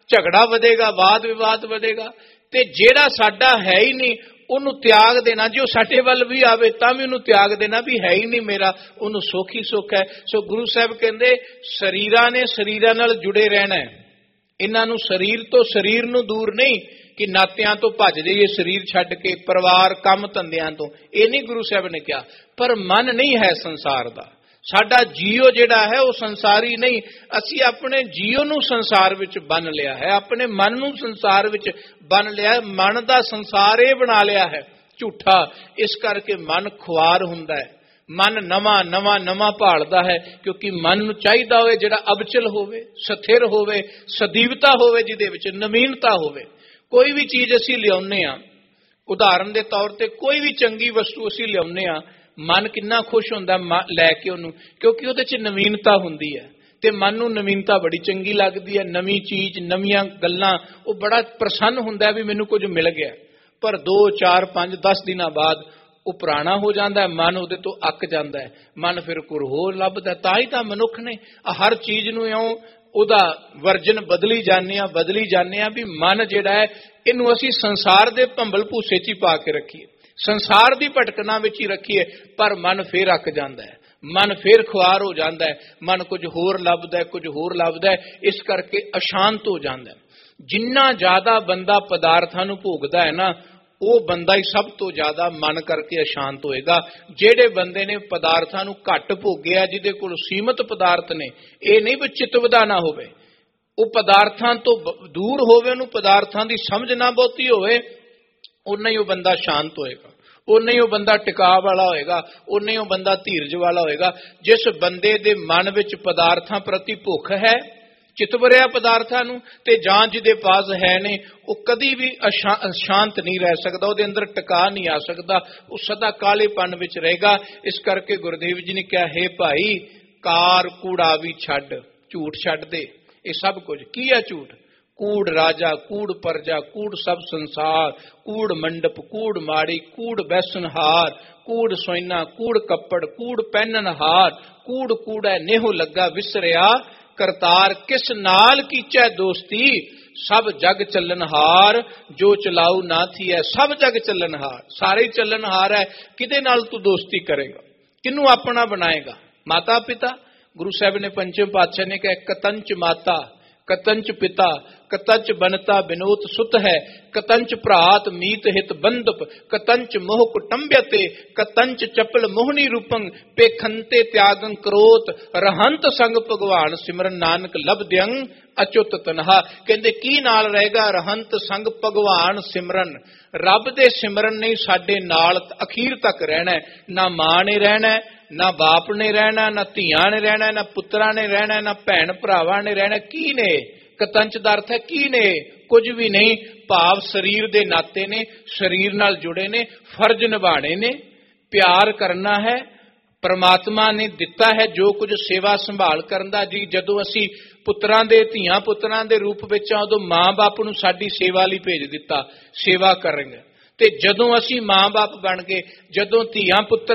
ਝਗੜਾ ਵਧੇਗਾ, ਵਾਦ ਵਿਵਾਦ ਵਧੇਗਾ। ਤੇ ਜਿਹੜਾ ਸਾਡਾ ਹੈ ਹੀ ਨਹੀਂ ਉਹਨੂੰ ਤਿਆਗ ਦੇਣਾ, ਜੇ ਉਹ ਸਾਡੇ ਵੱਲ ਵੀ ਆਵੇ ਤਾਂ ਵੀ ਉਹਨੂੰ ਤਿਆਗ ਦੇਣਾ ਵੀ ਹੈ ਹੀ ਨਹੀਂ ਮੇਰਾ, ਉਹਨੂੰ ਸੁੱਖ ਹੀ ਸੁੱਖ ਹੈ। ਸੋ ਗੁਰੂ ਸਾਹਿਬ ਕਹਿੰਦੇ ਸਰੀਰਾਂ ਨੇ ਸਰੀਰਾਂ ਨਾਲ ਜੁੜੇ ਰਹਿਣਾ, ਇਹਨਾਂ ਨੂੰ ਸਰੀਰ ਤੋਂ ਸਰੀਰ ਨੂੰ ਦੂਰ ਨਹੀਂ ਕਿ ਨਾਤਿਆਂ ਤੋਂ ਭੱਜ ਜਾਈਏ ਸਰੀਰ ਛੱਡ ਕੇ, ਪਰਿਵਾਰ ਕੰਮ ਧੰਦਿਆਂ ਤੋਂ, ਇਹ ਨਹੀਂ ਗੁਰੂ ਸਾਹਿਬ ਨੇ ਕਿਹਾ। ਪਰ ਮਨ ਨਹੀਂ ਹੈ ਸੰਸਾਰ ਦਾ, ਸਾਡਾ ਜੀਓ ਜਿਹੜਾ ਹੈ ਉਹ ਸੰਸਾਰੀ ਨਹੀਂ। ਅਸੀਂ ਆਪਣੇ ਜੀਓ ਨੂੰ ਸੰਸਾਰ ਵਿੱਚ ਬੰਨ ਲਿਆ ਹੈ, ਆਪਣੇ ਮਨ ਨੂੰ ਸੰਸਾਰ ਵਿੱਚ ਬੰਨ ਲਿਆ, ਮਨ ਦਾ ਸੰਸਾਰ ਇਹ ਬਣਾ ਲਿਆ ਹੈ ਝੂਠਾ। ਇਸ ਕਰਕੇ ਮਨ ਖੁਆਰ ਹੁੰਦਾ ਹੈ, ਮਨ ਨਵਾਂ ਨਵਾਂ ਨਵਾਂ ਭਾਲਦਾ ਹੈ, ਕਿਉਂਕਿ ਮਨ ਨੂੰ ਚਾਹੀਦਾ ਹੋਵੇ ਜਿਹੜਾ ਅਬਚਲ ਹੋਵੇ, ਸਥਿਰ ਹੋਵੇ, ਸਦੀਵਤਾ ਹੋਵੇ, ਜਿਹਦੇ ਵਿੱਚ ਨਵੀਨਤਾ ਹੋਵੇ। ਕੋਈ ਵੀ ਚੀਜ਼ ਅਸੀਂ ਲਿਆਉਂਦੇ ਹਾਂ, ਉਦਾਹਰਨ ਦੇ ਤੌਰ ਤੇ ਕੋਈ ਵੀ ਚੰਗੀ ਵਸਤੂ ਅਸੀਂ ਲਿਆਉਂਦੇ ਹਾਂ, ਮਨ ਕਿੰਨਾ ਖੁਸ਼ ਹੁੰਦਾ ਲੈ ਕੇ ਉਹਨੂੰ, ਕਿਉਂਕਿ ਉਹਦੇ 'ਚ ਨਵੀਨਤਾ ਹੁੰਦੀ ਹੈ ਤੇ ਮਨ ਨੂੰ ਨਵੀਨਤਾ ਬੜੀ ਚੰਗੀ ਲੱਗਦੀ ਹੈ। ਨਵੀਂ ਚੀਜ਼, ਨਵੀਆਂ ਗੱਲਾਂ, ਉਹ ਬੜਾ ਪ੍ਰਸੰਨ ਹੁੰਦਾ ਵੀ ਮੈਨੂੰ ਕੁਝ ਮਿਲ ਗਿਆ। ਪਰ ਦੋ ਚਾਰ ਪੰਜ ਦਸ ਦਿਨਾਂ ਬਾਅਦ ਉਹ ਪੁਰਾਣਾ ਹੋ ਜਾਂਦਾ ਹੈ, ਮਨ ਉਹਦੇ ਤੋਂ ਅੱਕ ਜਾਂਦਾ ਹੈ, ਮਨ ਫਿਰ ਕੁਝ ਹੋਰ ਲੱਭਦਾ। ਤਾਂ ਹੀ ਤਾਂ ਮਨੁੱਖ ਨੇ ਹਰ ਚੀਜ਼ ਨੂੰ ਇਉਂ ਉਹਦਾ ਵਰਜਨ ਬਦਲੀ ਜਾਂਦੇ ਆ ਬਦਲੀ ਜਾਂਦੇ ਆ ਵੀ ਮਨ ਜਿਹੜਾ ਹੈ ਇਹਨੂੰ ਅਸੀਂ ਸੰਸਾਰ ਦੇ ਭੰਬਲ ਭੂਸੇ 'ਚ ਹੀ ਪਾ ਕੇ ਰੱਖੀਏ, ਸੰਸਾਰ ਦੀ ਭਟਕਣਾ ਵਿੱਚ ਹੀ ਰੱਖੀਏ, ਪਰ ਮਨ ਫੇਰ ਅੱਕ ਜਾਂਦਾ ਹੈ, ਮਨ ਫੇਰ ਖੁਆਰ ਹੋ ਜਾਂਦਾ ਹੈ, ਮਨ ਕੁਝ ਹੋਰ ਲੱਭਦਾ ਕੁਝ ਹੋਰ ਲੱਭਦਾ, ਇਸ ਕਰਕੇ ਅਸ਼ਾਂਤ ਹੋ ਜਾਂਦਾ। ਜਿੰਨਾ ਜ਼ਿਆਦਾ ਬੰਦਾ ਪਦਾਰਥਾਂ ਨੂੰ ਭੋਗਦਾ ਹੈ ਨਾ, ਉਹ ਬੰਦਾ ਹੀ ਸਭ ਤੋਂ ਜ਼ਿਆਦਾ ਮਨ ਕਰਕੇ ਅਸ਼ਾਂਤ ਹੋਏਗਾ। ਜਿਹੜੇ ਬੰਦੇ ਨੇ ਪਦਾਰਥਾਂ ਨੂੰ ਘੱਟ ਭੋਗਿਆ, ਜਿਹਦੇ ਕੋਲ ਸੀਮਤ ਪਦਾਰਥ ਨੇ, ਇਹ ਨਹੀਂ ਵੀ ਚਿਤਵਦਾ ਨਾ ਹੋਵੇ, ਉਹ ਪਦਾਰਥਾਂ ਤੋਂ ਦੂਰ ਹੋਵੇ, ਉਹਨੂੰ ਪਦਾਰਥਾਂ ਦੀ ਸਮਝ ਨਾ ਬਹੁਤੀ ਹੋਵੇ, ਉਨਾ ਹੀ ਉਹ ਬੰਦਾ ਸ਼ਾਂਤ ਹੋਏਗਾ, ਉਨਾ ਹੀ ਉਹ ਬੰਦਾ ਟਿਕਾ ਵਾਲਾ ਹੋਏਗਾ, ਉਨਾ ਹੀ ਉਹ ਬੰਦਾ ਧੀਰਜ ਵਾਲਾ ਹੋਏਗਾ। ਜਿਸ ਬੰਦੇ ਦੇ ਮਨ ਵਿੱਚ ਪਦਾਰਥਾਂ ਪ੍ਰਤੀ ਭੁੱਖ ਹੈ, ਚਿਤਵਰਿਆ ਪਦਾਰਥਾਂ ਨੂੰ, ਤੇ ਜਾਂ ਜਿਹਦੇ ਪਾਸ ਹੈ ਨੇ, ਉਹ ਕਦੀ ਵੀ ਅਸ਼ਾਂਤ ਨਹੀਂ ਰਹਿ ਸਕਦਾ, ਉਹਦੇ ਅੰਦਰ ਟਿਕਾ ਨਹੀਂ ਆ ਸਕਦਾ, ਉਹ ਸਦਾ ਕਾਲੇਪਨ ਵਿੱਚ ਰਹੇਗਾ। ਇਸ ਕਰਕੇ ਗੁਰਦੇਵ ਜੀ ਨੇ ਕਿਹਾ, ਹੈ ਭਾਈ ਕਾਰ ਕੂੜਾ ਵੀ ਛੱਡ, ਝੂਠ ਛੱਡ ਦੇ। ਇਹ ਸਭ ਕੁਝ ਕੀ ਹੈ ਝੂਠ? ਕੂੜ ਰਾਜਾ, ਕੂੜ ਪਰਜਾ, ਕੂੜ ਸਭ ਸੰਸਾਰ, ਕੂੜ ਮੰਡਪ, ਕੂੜ ਮਾੜੀ, ਕੂੜ ਬੈਸਨਹਾਰ, ਕੂੜ ਸੋਇਨਾ, ਕੂੜ ਕੱਪੜ, ਕੂੜ ਪਹਿਨਨਹਾਰ, ਕੂੜ ਕੂੜਾ ਨੇਹੋ ਲੱਗਾ ਵਿਸਰਿਆ ਕਰਤਾਰ, ਕਿਸ ਨਾਲ ਕੀਚੈ ਦੋਸਤੀ, ਸਭ ਜਗ ਚੱਲਨਹਾਰ, ਜੋ ਚਲਾਊ ਨਾ ਥੀ ਹੈ, ਸਭ ਜਗ ਚੱਲਨਹਾਰ, ਸਾਰੇ ਚੱਲਨਹਾਰ ਹੈ, ਕਿਹਦੇ ਨਾਲ ਤੂੰ ਦੋਸਤੀ ਕਰੇਗਾ, ਕਿਹਨੂੰ ਆਪਣਾ ਬਣਾਏਗਾ? ਮਾਤਾ ਪਿਤਾ, ਗੁਰੂ ਸਾਹਿਬ ਨੇ ਪੰਚਮ ਪਾਤਸ਼ਾਹ ਨੇ ਕਿਹਾ, ਕਤੰਚ ਮਾਤਾ ਕਤੰਚ ਪਿਤਾ, ਕਤੰਚ ਬਨਤਾ ਬਿਨੋਤ ਸੁਤ ਹੈ, ਕਤੰਚ ਭਰਾਤ ਮੀਤ ਹਿਤ ਬੰਧਪ, ਕਤੰਚ ਮੋਹ ਕੁਟੰਬਯਤੇ, ਕਤੰਚ ਚਪਲ ਮੋਹਣੀ ਰੂਪੰ, ਪੇਖੰਤੇ ਤਿਆਗੰ ਕਰੋਤ, ਰਹੰਤ ਸੰਗ ਭਗਵਾਨ ਸਿਮਰਨ, ਨਾਨਕ ਲਬਦਿਅੰ ਅਚੁੱਤ ਤਨਹਾ। ਕਹਿੰਦੇ ਕੀ ਨਾਲ ਰਹੇਗਾ? ਰਹੰਤ ਸੰਗ ਭਗਵਾਨ ਸਿਮਰਨ, ਰੱਬ ਦੇ ਸਿਮਰਨ ਨੇ ਸਾਡੇ ਨਾਲ ਅਖੀਰ ਤੱਕ ਰਹਿਣਾ। ਨਾ ਮਾਂ ਨੇ ਰਹਿਣਾ, ਨਾ ਬਾਪ ਨੇ ਰਹਿਣਾ, ਨਾ ਧੀਆਂ ਨੇ ਰਹਿਣਾ, ਨਾ ਪੁੱਤਰਾਂ ਨੇ ਰਹਿਣਾ, ਨਾ ਭੈਣ ਭਰਾਵਾਂ ਨੇ ਰਹਿਣਾ। ਕੀ ਨੇ? ਕਤੰਚ ਦਾ ਅਰਥ ਹੈ ਕੀ ਨੇ? ਕੁਝ ਵੀ ਨਹੀਂ। ਭਾਵ ਸਰੀਰ ਦੇ ਨਾਤੇ ਨੇ, ਸਰੀਰ ਨਾਲ ਜੁੜੇ ਨੇ, ਫਰਜ਼ ਨਿਭਾਣੇ ਨੇ, ਪਿਆਰ ਕਰਨਾ ਹੈ। ਪਰਮਾਤਮਾ ਨੇ ਦਿੱਤਾ ਹੈ ਜੋ ਕੁਝ ਸੇਵਾ ਸੰਭਾਲ ਕਰਨ ਦਾ। ਜੀ ਜਦੋਂ ਅਸੀਂ ਪੁੱਤਰਾਂ ਦੇ ਧੀਆਂ ਪੁੱਤਰਾਂ ਦੇ ਰੂਪ ਵਿੱਚ ਆ, ਉਦੋਂ ਮਾਂ ਬਾਪ ਨੂੰ ਸਾਡੀ ਸੇਵਾ ਲਈ ਭੇਜ ਦਿੱਤਾ, ਸੇਵਾ ਕਰਾਂਗੇ। ਤੇ ਜਦੋਂ ਅਸੀਂ ਮਾਂ ਬਾਪ ਬਣ ਗਏ, ਜਦੋਂ ਧੀਆਂ ਪੁੱਤਰ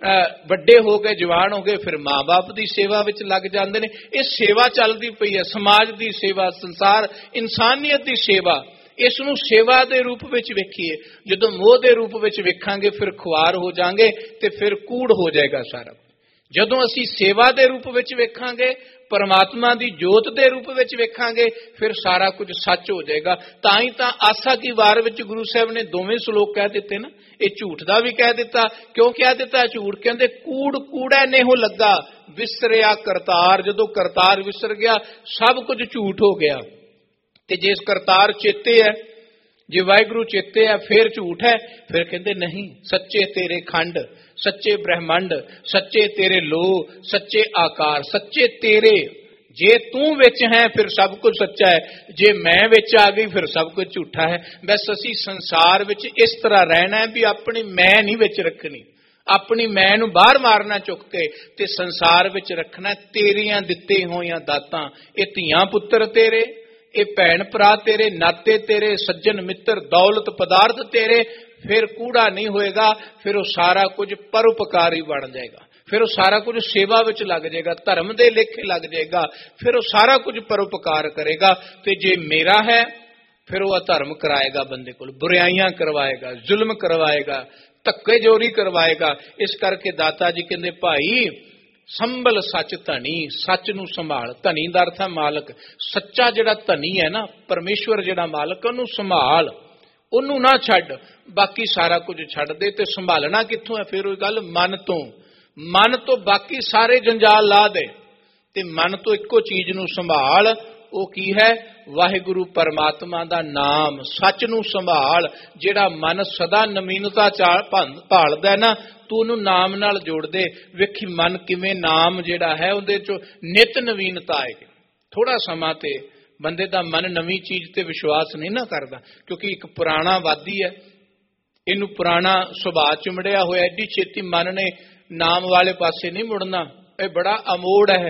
ਵੱਡੇ ਹੋ ਗਏ, ਜਵਾਨ ਹੋ ਗਏ, ਫਿਰ ਮਾਂ ਬਾਪ ਦੀ ਸੇਵਾ ਵਿੱਚ ਲੱਗ ਜਾਂਦੇ ਨੇ। ਇਹ ਸੇਵਾ ਚੱਲਦੀ ਪਈ ਹੈ, ਸਮਾਜ ਦੀ ਸੇਵਾ, ਸੰਸਾਰ ਇਨਸਾਨੀਅਤ ਦੀ ਸੇਵਾ। ਇਸ ਨੂੰ ਸੇਵਾ ਦੇ ਰੂਪ ਵਿੱਚ ਵੇਖੀਏ। ਜਦੋਂ ਮੋਹ ਦੇ ਰੂਪ ਵਿੱਚ ਵੇਖਾਂਗੇ ਫਿਰ ਖੁਆਰ ਹੋ ਜਾਾਂਗੇ ਤੇ ਫਿਰ ਕੂੜ ਹੋ ਜਾਏਗਾ ਸਾਰਾ। ਜਦੋਂ ਅਸੀਂ ਸੇਵਾ ਦੇ ਰੂਪ ਵਿੱਚ ਵੇਖਾਂਗੇ, ਪਰਮਾਤਮਾ ਦੀ ਜੋਤ ਦੇ ਰੂਪ ਵਿੱਚ ਵੇਖਾਂਗੇ, ਫਿਰ ਸਾਰਾ ਕੁਝ ਸੱਚ ਹੋ ਜਾਏਗਾ। ਤਾਂ ਹੀ ਤਾਂ ਆਸਾ ਕੀ ਵਾਰ ਵਿੱਚ ਗੁਰੂ ਸਾਹਿਬ ਨੇ ਦੋਵੇਂ ਸ਼ਲੋਕ ਕਹਿ ਦਿੱਤੇ ਨਾ। ਇਹ ਝੂਠ ਦਾ ਵੀ ਕਹਿ ਦਿੱਤਾ। ਕਿਉਂ ਕਹਿ ਦਿੱਤਾ ਝੂਠ? ਕਹਿੰਦੇ ਕੂੜ ਕੂੜਾ ਨੇਹੋ ਲੱਗਾ ਵਿਸਰਿਆ ਕਰਤਾਰ। ਜਦੋਂ ਕਰਤਾਰ ਵਿਸਰ ਗਿਆ, ਸਭ ਕੁਝ ਝੂਠ ਹੋ ਗਿਆ। ਤੇ ਜੇ ਕਰਤਾਰ ਚੇਤੇ ਹੈ, ਜੇ ਵਾਹਿਗੁਰੂ ਚੇਤੇ ਹੈ, ਫਿਰ ਝੂਠ ਹੈ। ਫਿਰ ਕਹਿੰਦੇ ਨਹੀਂ, ਸੱਚੇ ਤੇਰੇ ਖੰਡ, ਸੱਚੇ ਬ੍ਰਹਮੰਡ, ਸੱਚੇ ਤੇਰੇ ਲੋ, ਸੱਚੇ ਆਕਾਰ, ਸੱਚੇ ਤੇਰੇ। ਜੇ ਤੂੰ ਵਿੱਚ ਹੈ ਫਿਰ ਸਭ ਕੁਝ ਸੱਚਾ ਹੈ, ਜੇ ਮੈਂ ਵਿੱਚ ਆ ਗਈ ਫਿਰ ਸਭ ਕੁਝ ਝੂਠਾ ਹੈ। ਬਸ ਅਸੀਂ ਸੰਸਾਰ ਵਿੱਚ ਇਸ ਤਰ੍ਹਾਂ ਰਹਿਣਾ ਹੈ ਵੀ ਆਪਣੀ ਮੈਂ ਨਹੀਂ ਵਿੱਚ ਰੱਖਣੀ, ਆਪਣੀ ਮੈਂ ਨੂੰ ਬਾਹਰ ਮਾਰਨਾ ਚੁੱਕ ਕੇ, ਤੇ ਸੰਸਾਰ ਵਿੱਚ ਰੱਖਣਾ ਤੇਰੀਆਂ ਦਿੱਤੇ ਹੋਈਆਂ ਦਾਤਾਂ। ਇਹ ਧੀਆਂ ਪੁੱਤਰ ਤੇਰੇ, ਇਹ ਭੈਣ ਭਰਾ ਤੇਰੇ, ਨਾਤੇ ਤੇਰੇ, ਸੱਜਣ ਮਿੱਤਰ, ਦੌਲਤ ਪਦਾਰਥ ਤੇਰੇ। ਫਿਰ ਕੂੜਾ ਨਹੀਂ ਹੋਏਗਾ, ਫਿਰ ਉਹ ਸਾਰਾ ਕੁਝ ਪਰਉਪਕਾਰੀ ਬਣ ਜਾਏਗਾ। ਫਿਰ ਉਹ ਸਾਰਾ ਕੁਝ ਸੇਵਾ ਵਿੱਚ ਲੱਗ ਜਾਏਗਾ, ਧਰਮ ਦੇ ਲੇਖੇ ਲੱਗ ਜਾਏਗਾ, ਫਿਰ ਉਹ ਸਾਰਾ ਕੁਝ ਪਰਉਪਕਾਰ ਕਰੇਗਾ। ਤੇ ਜੇ ਮੇਰਾ ਹੈ ਫਿਰ ਉਹ ਅਧਰਮ ਕਰਾਏਗਾ, ਬੰਦੇ ਕੋਲ ਬੁਰਾਈਆਂ ਕਰਵਾਏਗਾ, ਜ਼ੁਲਮ ਕਰਵਾਏਗਾ, ਧੱਕੇ ਜੋਰੀ ਕਰਵਾਏਗਾ। ਇਸ ਕਰਕੇ ਦਾਤਾ ਜੀ ਕਹਿੰਦੇ ਭਾਈ ਸੰਭਲ ਸੱਚ ਧਨੀ, ਸੱਚ ਨੂੰ ਸੰਭਾਲ। ਧਨੀ ਦਾ ਅਰਥ ਹੈ ਮਾਲਕ। ਸੱਚਾ ਜਿਹੜਾ ਧਨੀ ਹੈ ਨਾ, ਪਰਮੇਸ਼ਵਰ ਜਿਹੜਾ ਮਾਲਕ, ਉਹਨੂੰ ਸੰਭਾਲ, ਉਹਨੂੰ ਨਾ ਛੱਡ, ਬਾਕੀ ਸਾਰਾ ਕੁਝ ਛੱਡ ਦੇ। ਤੇ ਸੰਭਾਲਣਾ ਕਿੱਥੋਂ ਹੈ? ਫਿਰ ਉਹ ਗੱਲ ਮਨ ਤੋਂ। ਮਨ ਤੋਂ ਬਾਕੀ ਸਾਰੇ ਜੰਜਾਲ ਲਾ ਦੇ ਤੇ ਮਨ ਤੋਂ ਇੱਕੋ ਚੀਜ਼ ਨੂੰ ਸੰਭਾਲ। ਉਹ ਕੀ ਹੈ? ਵਾਹਿਗੁਰੂ ਪਰਮਾਤਮਾ ਦਾ ਨਾਮ। ਸੱਚ ਨੂੰ ਸੰਭਾਲ। ਜਿਹੜਾ ਮਨ ਸਦਾ ਨਵੀਨਤਾ ਭਾਲਦਾ ਨਾ, ਤੂੰ ਉਹਨੂੰ ਨਾਮ ਨਾਲ ਜੋੜ ਦੇ। ਵੇਖੀ ਮਨ ਕਿਵੇਂ ਨਾਮ ਜਿਹੜਾ ਹੈ ਉਹਦੇ ਚੋਂ ਨਿਤ ਨਵੀਨਤਾ ਆਏਗੀ। ਥੋੜਾ ਸਮਾਂ ਤੇ ਬੰਦੇ ਦਾ ਮਨ ਨਵੀਂ ਚੀਜ਼ ਤੇ ਵਿਸ਼ਵਾਸ ਨਹੀਂ ਨਾ ਕਰਦਾ, ਕਿਉਂਕਿ ਇੱਕ ਪੁਰਾਣਾ ਵਾਦੀ ਹੈ, ਇਹਨੂੰ ਪੁਰਾਣਾ ਸੁਭਾਅ ਚਿਮੜਿਆ ਹੋਇਆ। ਐਡੀ ਛੇਤੀ ਮਨ ਨੇ ਨਾਮ ਵਾਲੇ ਪਾਸੇ ਨਹੀਂ ਮੁੜਨਾ। ਇਹ ਬੜਾ ਅਮੋੜ ਹੈ।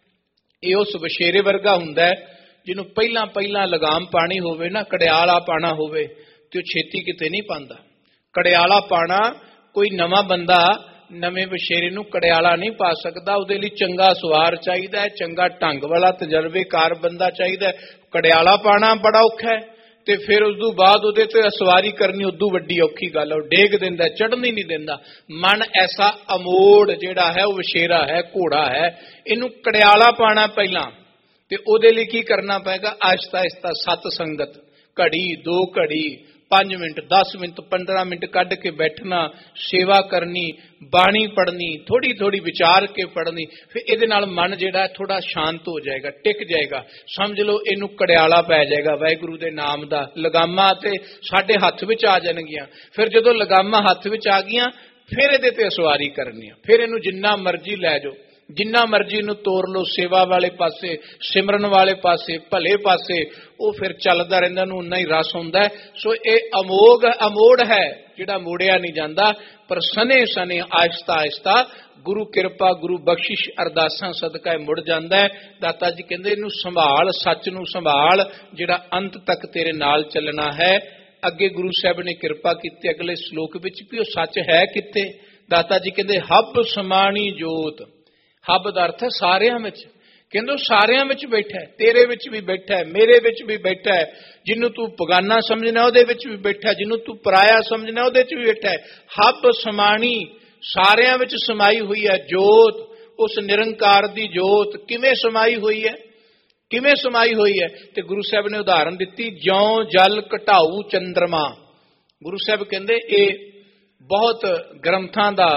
ਇਹ ਉਸ ਵਛੇਰੇ ਵਰਗਾ ਹੁੰਦਾ ਹੈ ਜਿਹਨੂੰ ਪਹਿਲਾਂ ਪਹਿਲਾਂ ਲਗਾਮ ਪਾਣੀ ਹੋਵੇ ਨਾ, ਕੜਿਆਲਾ ਪਾਣਾ ਹੋਵੇ, ਤੇ ਉਹ ਛੇਤੀ ਕਿਤੇ ਨਹੀਂ ਪਾਉਂਦਾ। ਕੜਿਆਲਾ ਪਾਣਾ ਕੋਈ ਨਵਾਂ ਬੰਦਾ ਨਵੇਂ ਵਛੇਰੇ ਨੂੰ ਕੜਿਆਲਾ ਨਹੀਂ ਪਾ ਸਕਦਾ। ਉਹਦੇ ਲਈ ਚੰਗਾ ਸਵਾਰ ਚਾਹੀਦਾ ਹੈ, ਚੰਗਾ ਢੰਗ ਵਾਲਾ ਤਜਰਬੇਕਾਰ ਬੰਦਾ ਚਾਹੀਦਾ ਹੈ। ਕੜਿਆਲਾ ਪਾਣਾ ਬੜਾ ਔਖਾ ਹੈ, ਤੇ ਫਿਰ ਉਸ ਤੋਂ ਬਾਅਦ ਉਹਦੇ ਤੇ ਸਵਾਰੀ ਕਰਨੀ ਉਦੋਂ ਵੱਡੀ ਔਖੀ ਗੱਲ ਹੈ। ਉਹ ਡੇਗ ਦਿੰਦਾ, ਚੜ੍ਹਨੀ ਨਹੀਂ ਦਿੰਦਾ। ਮਨ ਐਸਾ ਅਮੋੜ ਜਿਹੜਾ ਹੈ, ਉਹ ਵਛੇਰਾ ਹੈ, ਘੋੜਾ ਹੈ। ਇਹਨੂੰ ਕੜਿਆਲਾ ਪਾਣਾ ਪਹਿਲਾਂ, ਤੇ ਉਹਦੇ ਲਈ ਕੀ ਕਰਨਾ ਪਏਗਾ? ਆਹਿਸਤਾ ਆਹਿਸਤਾ ਸਤ ਸੰਗਤ, ਘੜੀ ਦੋ ਘੜੀ ਪੰਜ ਮਿੰਟ ਦਸ ਮਿੰਟ ਪੰਦਰਾਂ ਮਿੰਟ ਕੱਢ ਕੇ ਬੈਠਣਾ, ਸੇਵਾ ਕਰਨੀ, ਬਾਣੀ ਪੜ੍ਹਨੀ, ਥੋੜੀ ਥੋੜੀ ਵਿਚਾਰ ਕੇ ਪੜ੍ਹਨੀ। ਫਿਰ ਇਹਦੇ ਨਾਲ ਮਨ ਜਿਹੜਾ ਥੋੜਾ ਸ਼ਾਂਤ ਹੋ ਜਾਏਗਾ, ਟਿਕ ਜਾਏਗਾ। ਸਮਝ ਲਓ ਇਹਨੂੰ ਕੜਿਆਲਾ ਪੈ ਜਾਏਗਾ ਵਾਹਿਗੁਰੂ ਦੇ ਨਾਮ ਦਾ। ਲਗਾਮਾਂ ਤੇ ਸਾਡੇ ਹੱਥ ਵਿੱਚ ਆ ਜਾਣਗੀਆਂ। ਫਿਰ ਜਦੋਂ ਲਗਾਮਾਂ ਹੱਥ ਵਿੱਚ ਆ ਗਈਆਂ, ਫਿਰ ਇਹਦੇ ਤੇ ਸਵਾਰੀ ਕਰਨੀ ਆ। ਫਿਰ ਇਹਨੂੰ ਜਿੰਨਾ ਮਰਜ਼ੀ ਲੈ ਜਾਓ, ਜਿੰਨਾ ਮਰਜ਼ੀ ਨੂੰ ਤੋਰ ਲਓ, ਸੇਵਾ ਵਾਲੇ ਪਾਸੇ, ਸਿਮਰਨ ਵਾਲੇ ਪਾਸੇ, ਭਲੇ ਪਾਸੇ, ਉਹ ਫਿਰ ਚੱਲਦਾ ਰਹਿੰਦਾ, ਨੂੰ ਉਨਾ ਹੀ ਰਸ ਹੁੰਦਾ ਹੈ। ਸੋ ਇਹ ਅਮੋਗ ਅਮੋੜ ਹੈ ਜਿਹੜਾ ਮੋੜਿਆ ਨਹੀਂ ਜਾਂਦਾ, ਪਰ ਸਨੇ ਸਨੇ ਆਹਿਸਤਾ ਆਹਿਸਤਾ ਗੁਰੂ ਕਿਰਪਾ, ਗੁਰੂ ਬਖਸ਼ਿਸ਼, ਅਰਦਾਸਾਂ ਸਦਕਾ ਇਹ ਮੁੜ ਜਾਂਦਾ ਹੈ। ਦਾਤਾ ਜੀ ਕਹਿੰਦੇ ਇਹਨੂੰ ਸੰਭਾਲ, ਸੱਚ ਨੂੰ ਸੰਭਾਲ, ਜਿਹੜਾ ਅੰਤ ਤੱਕ ਤੇਰੇ ਨਾਲ ਚੱਲਣਾ ਹੈ। ਅੱਗੇ ਗੁਰੂ ਸਾਹਿਬ ਨੇ ਕਿਰਪਾ ਕੀਤੀ ਅਗਲੇ ਸ਼ਲੋਕ ਵਿੱਚ ਵੀ ਉਹ ਸੱਚ ਹੈ ਕਿੱਥੇ? ਦਾਤਾ ਜੀ ਕਹਿੰਦੇ ਹੱਬ ਸਮਾਣੀ ਜੋਤ। ਹੱਬ ਦਾ ਅਰਥ ਹੈ ਸਾਰਿਆਂ ਵਿੱਚ। ਕਹਿੰਦੇ ਉਹ ਸਾਰਿਆਂ ਵਿੱਚ ਬੈਠਾ ਹੈ, ਤੇਰੇ ਵਿੱਚ ਵੀ ਬੈਠਾ ਹੈ, ਮੇਰੇ ਵਿੱਚ ਵੀ ਬੈਠਾ ਹੈ। ਜਿਹਨੂੰ ਤੂੰ ਬਗਾਨਾ ਸਮਝਣਾ ਉਹਦੇ ਵਿੱਚ ਵੀ ਬੈਠਾ, ਜਿਹਨੂੰ ਤੂੰ ਪਰਾਇਆ ਸਮਝਣਾ ਉਹਦੇ ਵਿੱਚ ਵੀ ਬੈਠਾ ਹੈ। ਹੱਬ ਸਮਾਣੀ, ਸਾਰਿਆਂ ਵਿੱਚ ਸਮਾਈ ਹੋਈ ਹੈ ਜੋਤ। ਉਸ ਨਿਰੰਕਾਰ ਦੀ ਜੋਤ ਕਿਵੇਂ ਸਮਾਈ ਹੋਈ ਹੈ? ਕਿਵੇਂ ਸਮਾਈ ਹੋਈ ਹੈ? ਤੇ ਗੁਰੂ ਸਾਹਿਬ ਨੇ ਉਦਾਹਰਨ ਦਿੱਤੀ, ਜਿਉਂ ਜਲ ਘਟਾਊ ਚੰਦਰਮਾ। ਗੁਰੂ ਸਾਹਿਬ ਕਹਿੰਦੇ ਇਹ ਬਹੁਤ ਗ੍ਰੰਥਾਂ ਦਾ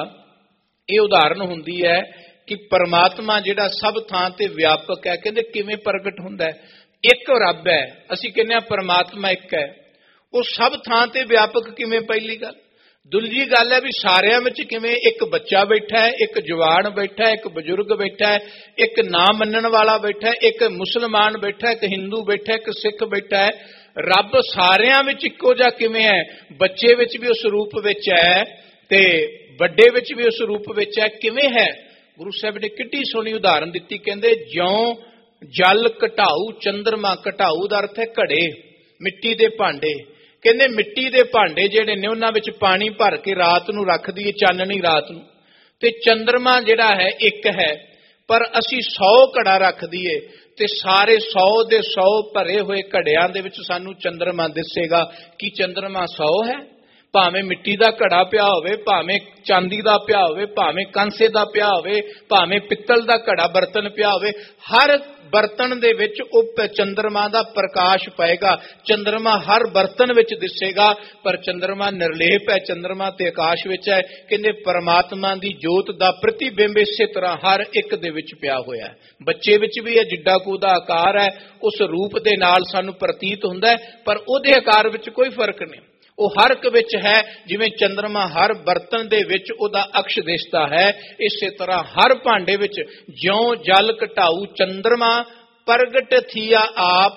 ਇਹ ਉਦਾਹਰਨ ਹੁੰਦੀ ਹੈ ਕਿ ਪਰਮਾਤਮਾ ਜਿਹੜਾ ਸਭ ਥਾਂ ਤੇ ਵਿਆਪਕ ਹੈ। ਕਹਿੰਦੇ ਕਿਵੇਂ ਪ੍ਰਗਟ ਹੁੰਦਾ ਹੈ? ਇੱਕ ਰੱਬ ਹੈ, ਅਸੀਂ ਕਹਿੰਦੇ ਹਾਂ ਪਰਮਾਤਮਾ ਇੱਕ ਹੈ, ਉਹ ਸਭ ਥਾਂ ਤੇ ਵਿਆਪਕ ਕਿਵੇਂ? ਪਹਿਲੀ ਗੱਲ। ਦੂਜੀ ਗੱਲ ਹੈ ਵੀ ਸਾਰਿਆਂ ਵਿੱਚ ਕਿਵੇਂ? ਇੱਕ ਬੱਚਾ ਬੈਠਾ ਹੈ, ਇੱਕ ਜਵਾਨ ਬੈਠਾ ਹੈ, ਇੱਕ ਬਜ਼ੁਰਗ ਬੈਠਾ ਹੈ, ਇੱਕ ਨਾ ਮੰਨਣ ਵਾਲਾ ਬੈਠਾ ਹੈ, ਇੱਕ ਮੁਸਲਮਾਨ ਬੈਠਾ ਹੈ, ਇੱਕ ਹਿੰਦੂ ਬੈਠਾ ਹੈ, ਇੱਕ ਸਿੱਖ ਬੈਠਾ ਹੈ। ਰੱਬ ਸਾਰਿਆਂ ਵਿੱਚ ਇੱਕੋ ਜਿਹਾ ਕਿਵੇਂ ਹੈ? ਬੱਚੇ ਵਿੱਚ ਵੀ ਉਸ ਰੂਪ ਵਿੱਚ ਹੈ ਤੇ ਵੱਡੇ ਵਿੱਚ ਵੀ ਉਸ ਰੂਪ ਵਿੱਚ ਹੈ। ਕਿਵੇਂ ਹੈ? ਗੁਰੂ ਸਾਹਿਬ ਨੇ ਕਿੱਡੀ ਸੋਹਣੀ ਉਦਾਹਰਨ ਦਿੱਤੀ। ਕਹਿੰਦੇ ਜਿਉਂ ਜਲ ਘਟਾਊ ਚੰਦਰਮਾ। ਘਟਾਊ ਦਾ ਅਰਥ ਹੈ ਘੜੇ, ਮਿੱਟੀ ਦੇ ਭਾਂਡੇ। ਕਹਿੰਦੇ ਮਿੱਟੀ ਦੇ ਭਾਂਡੇ ਜਿਹੜੇ ਨੇ ਉਹਨਾਂ ਵਿੱਚ ਪਾਣੀ ਭਰ ਕੇ ਰਾਤ ਨੂੰ ਰੱਖ ਦਈਏ, ਚਾਨਣੀ ਰਾਤ ਨੂੰ, ਤੇ ਚੰਦਰਮਾ ਜਿਹੜਾ ਹੈ ਇੱਕ ਹੈ, ਪਰ ਅਸੀਂ ਸੌ ਘੜਾ ਰੱਖ ਦਈਏ ਤੇ ਸਾਰੇ ਸੌ ਦੇ ਸੌ ਭਰੇ ਹੋਏ ਘੜਿਆਂ ਦੇ ਵਿੱਚ ਸਾਨੂੰ ਚੰਦਰਮਾ ਦਿਸੇਗਾ। ਕੀ ਚੰਦਰਮਾ ਸੌ ਹੈ? ਭਾਵੇਂ ਮਿੱਟੀ ਦਾ ਘੜਾ ਪਿਆ ਹੋਵੇ, ਭਾਵੇਂ ਚਾਂਦੀ ਦਾ ਪਿਆ ਹੋਵੇ, ਭਾਵੇਂ ਕਾਂਸੇ ਦਾ ਪਿਆ ਹੋਵੇ, ਭਾਵੇਂ ਪਿੱਤਲ ਦਾ ਘੜਾ ਬਰਤਨ ਪਿਆ ਹੋਵੇ, ਹਰ ਬਰਤਨ ਦੇ ਵਿੱਚ ਉਹ ਚੰਦਰਮਾ ਦਾ ਪ੍ਰਕਾਸ਼ ਪਏਗਾ। ਚੰਦਰਮਾ ਹਰ ਬਰਤਨ ਵਿੱਚ ਦਿਸੇਗਾ, ਪਰ ਚੰਦਰਮਾ ਨਿਰਲੇਪ ਹੈ, ਚੰਦਰਮਾ ਤੇ ਆਕਾਸ਼ ਵਿੱਚ ਹੈ। ਕਹਿੰਦੇ ਪਰਮਾਤਮਾ ਦੀ ਜੋਤ ਦਾ ਪ੍ਰਤੀਬਿੰਬ ਇਸੇ ਤਰ੍ਹਾਂ ਹਰ ਇੱਕ ਦੇ ਵਿੱਚ ਪਿਆ ਹੋਇਆ ਹੈ। ਬੱਚੇ ਵਿੱਚ ਵੀ ਹੈ, ਜਿੱਡਾ ਕੁ ਉਹਦਾ ਆਕਾਰ ਹੈ, ਉਸ ਰੂਪ ਦੇ ਨਾਲ ਸਾਨੂੰ ਪ੍ਰਤੀਤ ਹੁੰਦਾ ਹੈ, ਪਰ ਉਹਦੇ ਆਕਾਰ ਵਿੱਚ ਕੋਈ ਫਰਕ ਨਹੀਂ। ਉਹ ਹਰ ਇੱਕ ਵਿੱਚ ਹੈ। ਜਿਵੇਂ ਚੰਦਰਮਾ ਹਰ ਬਰਤਨ ਦੇ ਵਿੱਚ ਉਹਦਾ ਅਕਸ਼ ਦਿਸਦਾ ਹੈ, ਇਸੇ ਤਰ੍ਹਾਂ ਹਰ ਭਾਂਡੇ ਵਿੱਚ ਜਿਉਂ ਜਲ ਘਟਾਊ ਚੰਦਰਮਾ ਪ੍ਰਗਟ ਥੀਆ ਆਪ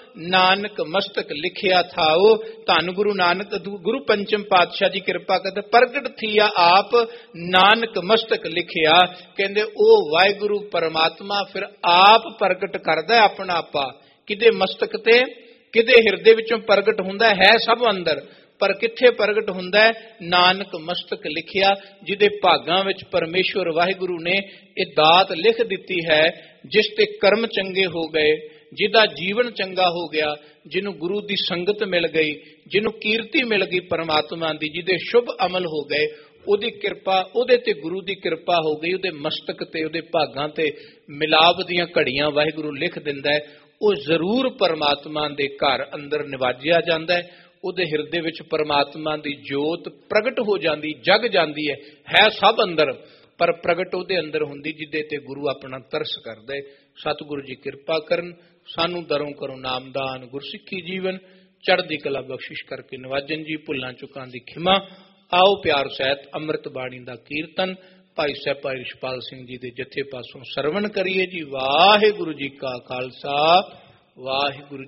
ਨਾਨਕ ਮਸਤਕ ਲਿਖਿਆ ਥਾਓ। ਧੰਨ ਗੁਰੂ ਨਾਨਕ ਗੁਰੂ ਪੰਚਮ ਪਾਤਸ਼ਾਹ ਜੀ ਕਿਰਪਾ ਕਰਦੇ, ਪ੍ਰਗਟ ਥੀਆ ਆਪ ਨਾਨਕ ਮਸਤਕ ਲਿਖਿਆ। ਕਹਿੰਦੇ ਉਹ ਵਾਹਿਗੁਰੂ ਪਰਮਾਤਮਾ ਫਿਰ ਆਪ ਪ੍ਰਗਟ ਕਰਦਾ ਆਪਣਾ ਆਪਾ, ਕਿਤੇ ਮਸਤਕ ਤੇ ਕਿਤੇ ਹਿਰਦੇ ਵਿੱਚੋਂ ਪ੍ਰਗਟ ਹੁੰਦਾ ਹੈ, ਸਭ ਅੰਦਰ। ਪਰ ਕਿੱਥੇ ਪ੍ਰਗਟ ਹੁੰਦਾ ਹੈ? ਨਾਨਕ ਮਸਤਕ ਲਿਖਿਆ, ਜਿਹਦੇ ਭਾਗਾਂ ਵਿੱਚ ਪਰਮੇਸ਼ਵਰ ਵਾਹਿਗੁਰੂ ਨੇ ਇਹ ਦਾਤ ਲਿਖ ਦਿੱਤੀ ਹੈ, ਜਿਸ ਤੇ ਕਰਮ ਚੰਗੇ ਹੋ ਗਏ, ਜਿਹਦਾ ਜੀਵਨ ਚੰਗਾ ਹੋ ਗਿਆ, ਜਿਹਨੂੰ ਗੁਰੂ ਦੀ ਸੰਗਤ ਮਿਲ ਗਈ, ਜਿਹਨੂੰ ਕੀਰਤੀ ਮਿਲ ਗਈ ਪਰਮਾਤਮਾ ਦੀ, ਜਿਹਦੇ ਸ਼ੁਭ ਅਮਲ ਹੋ ਗਏ, ਉਹਦੀ ਕਿਰਪਾ, ਉਹਦੇ ਤੇ ਗੁਰੂ ਦੀ ਕਿਰਪਾ ਹੋ ਗਈ, ਉਹਦੇ ਮਸਤਕ ਤੇ, ਉਹਦੇ ਭਾਗਾਂ ਤੇ ਮਿਲਾਪ ਦੀਆਂ ਘੜੀਆਂ ਵਾਹਿਗੁਰੂ ਲਿਖ ਦਿੰਦਾ ਹੈ। ਉਹ ਜ਼ਰੂਰ ਪਰਮਾਤਮਾ ਦੇ ਘਰ ਅੰਦਰ ਨਿਵਾਜਿਆ ਜਾਂਦਾ ਹੈ। ਉਹਦੇ ਹਿਰਦੇ ਵਿੱਚ ਪਰਮਾਤਮਾ ਦੀ ਜੋਤ ਪ੍ਰਗਟ ਹੋ ਜਾਂਦੀ, ਜਗ ਜਾਂਦੀ ਹੈ। ਹੈ ਸਭ ਅੰਦਰ, ਪਰ ਪ੍ਰਗਟ ਉਹਦੇ ਅੰਦਰ ਹੁੰਦੀ ਜਿਹਦੇ ਤੇ ਗੁਰੂ ਆਪਣਾ ਤਰਸ ਕਰਦਾ ਹੈ। ਸਤਿਗੁਰੂ ਜੀ ਕਿਰਪਾ ਕਰਨ, ਸਾਨੂੰ ਦਰੋਂ ਕਰੋ ਨਾਮਦਾਨ, ਗੁਰਸਿੱਖੀ ਜੀਵਨ, ਚੜ੍ਹਦੀ ਕਲਾ ਬਖਸ਼ਿਸ਼ ਕਰਕੇ ਨਵਾਜਨ ਜੀ। ਭੁੱਲਾਂ ਚੁੱਕਾਂ ਦੀ ਖਿਮਾ। ਆਓ ਪਿਆਰ ਸਹਿਤ ਅੰਮ੍ਰਿਤ ਬਾਣੀ ਦਾ ਕੀਰਤਨ ਭਾਈ ਸਾਹਿਬ ਭਾਈ ਰਿਸ਼ਪਾਲ ਸਿੰਘ ਜੀ ਦੇ ਜਥੇ ਪਾਸੋਂ ਸਰਵਣ ਕਰੀਏ ਜੀ। ਵਾਹਿਗੁਰੂ ਜੀ ਕਾ ਖਾਲਸਾ, ਵਾਹਿਗੁਰੂ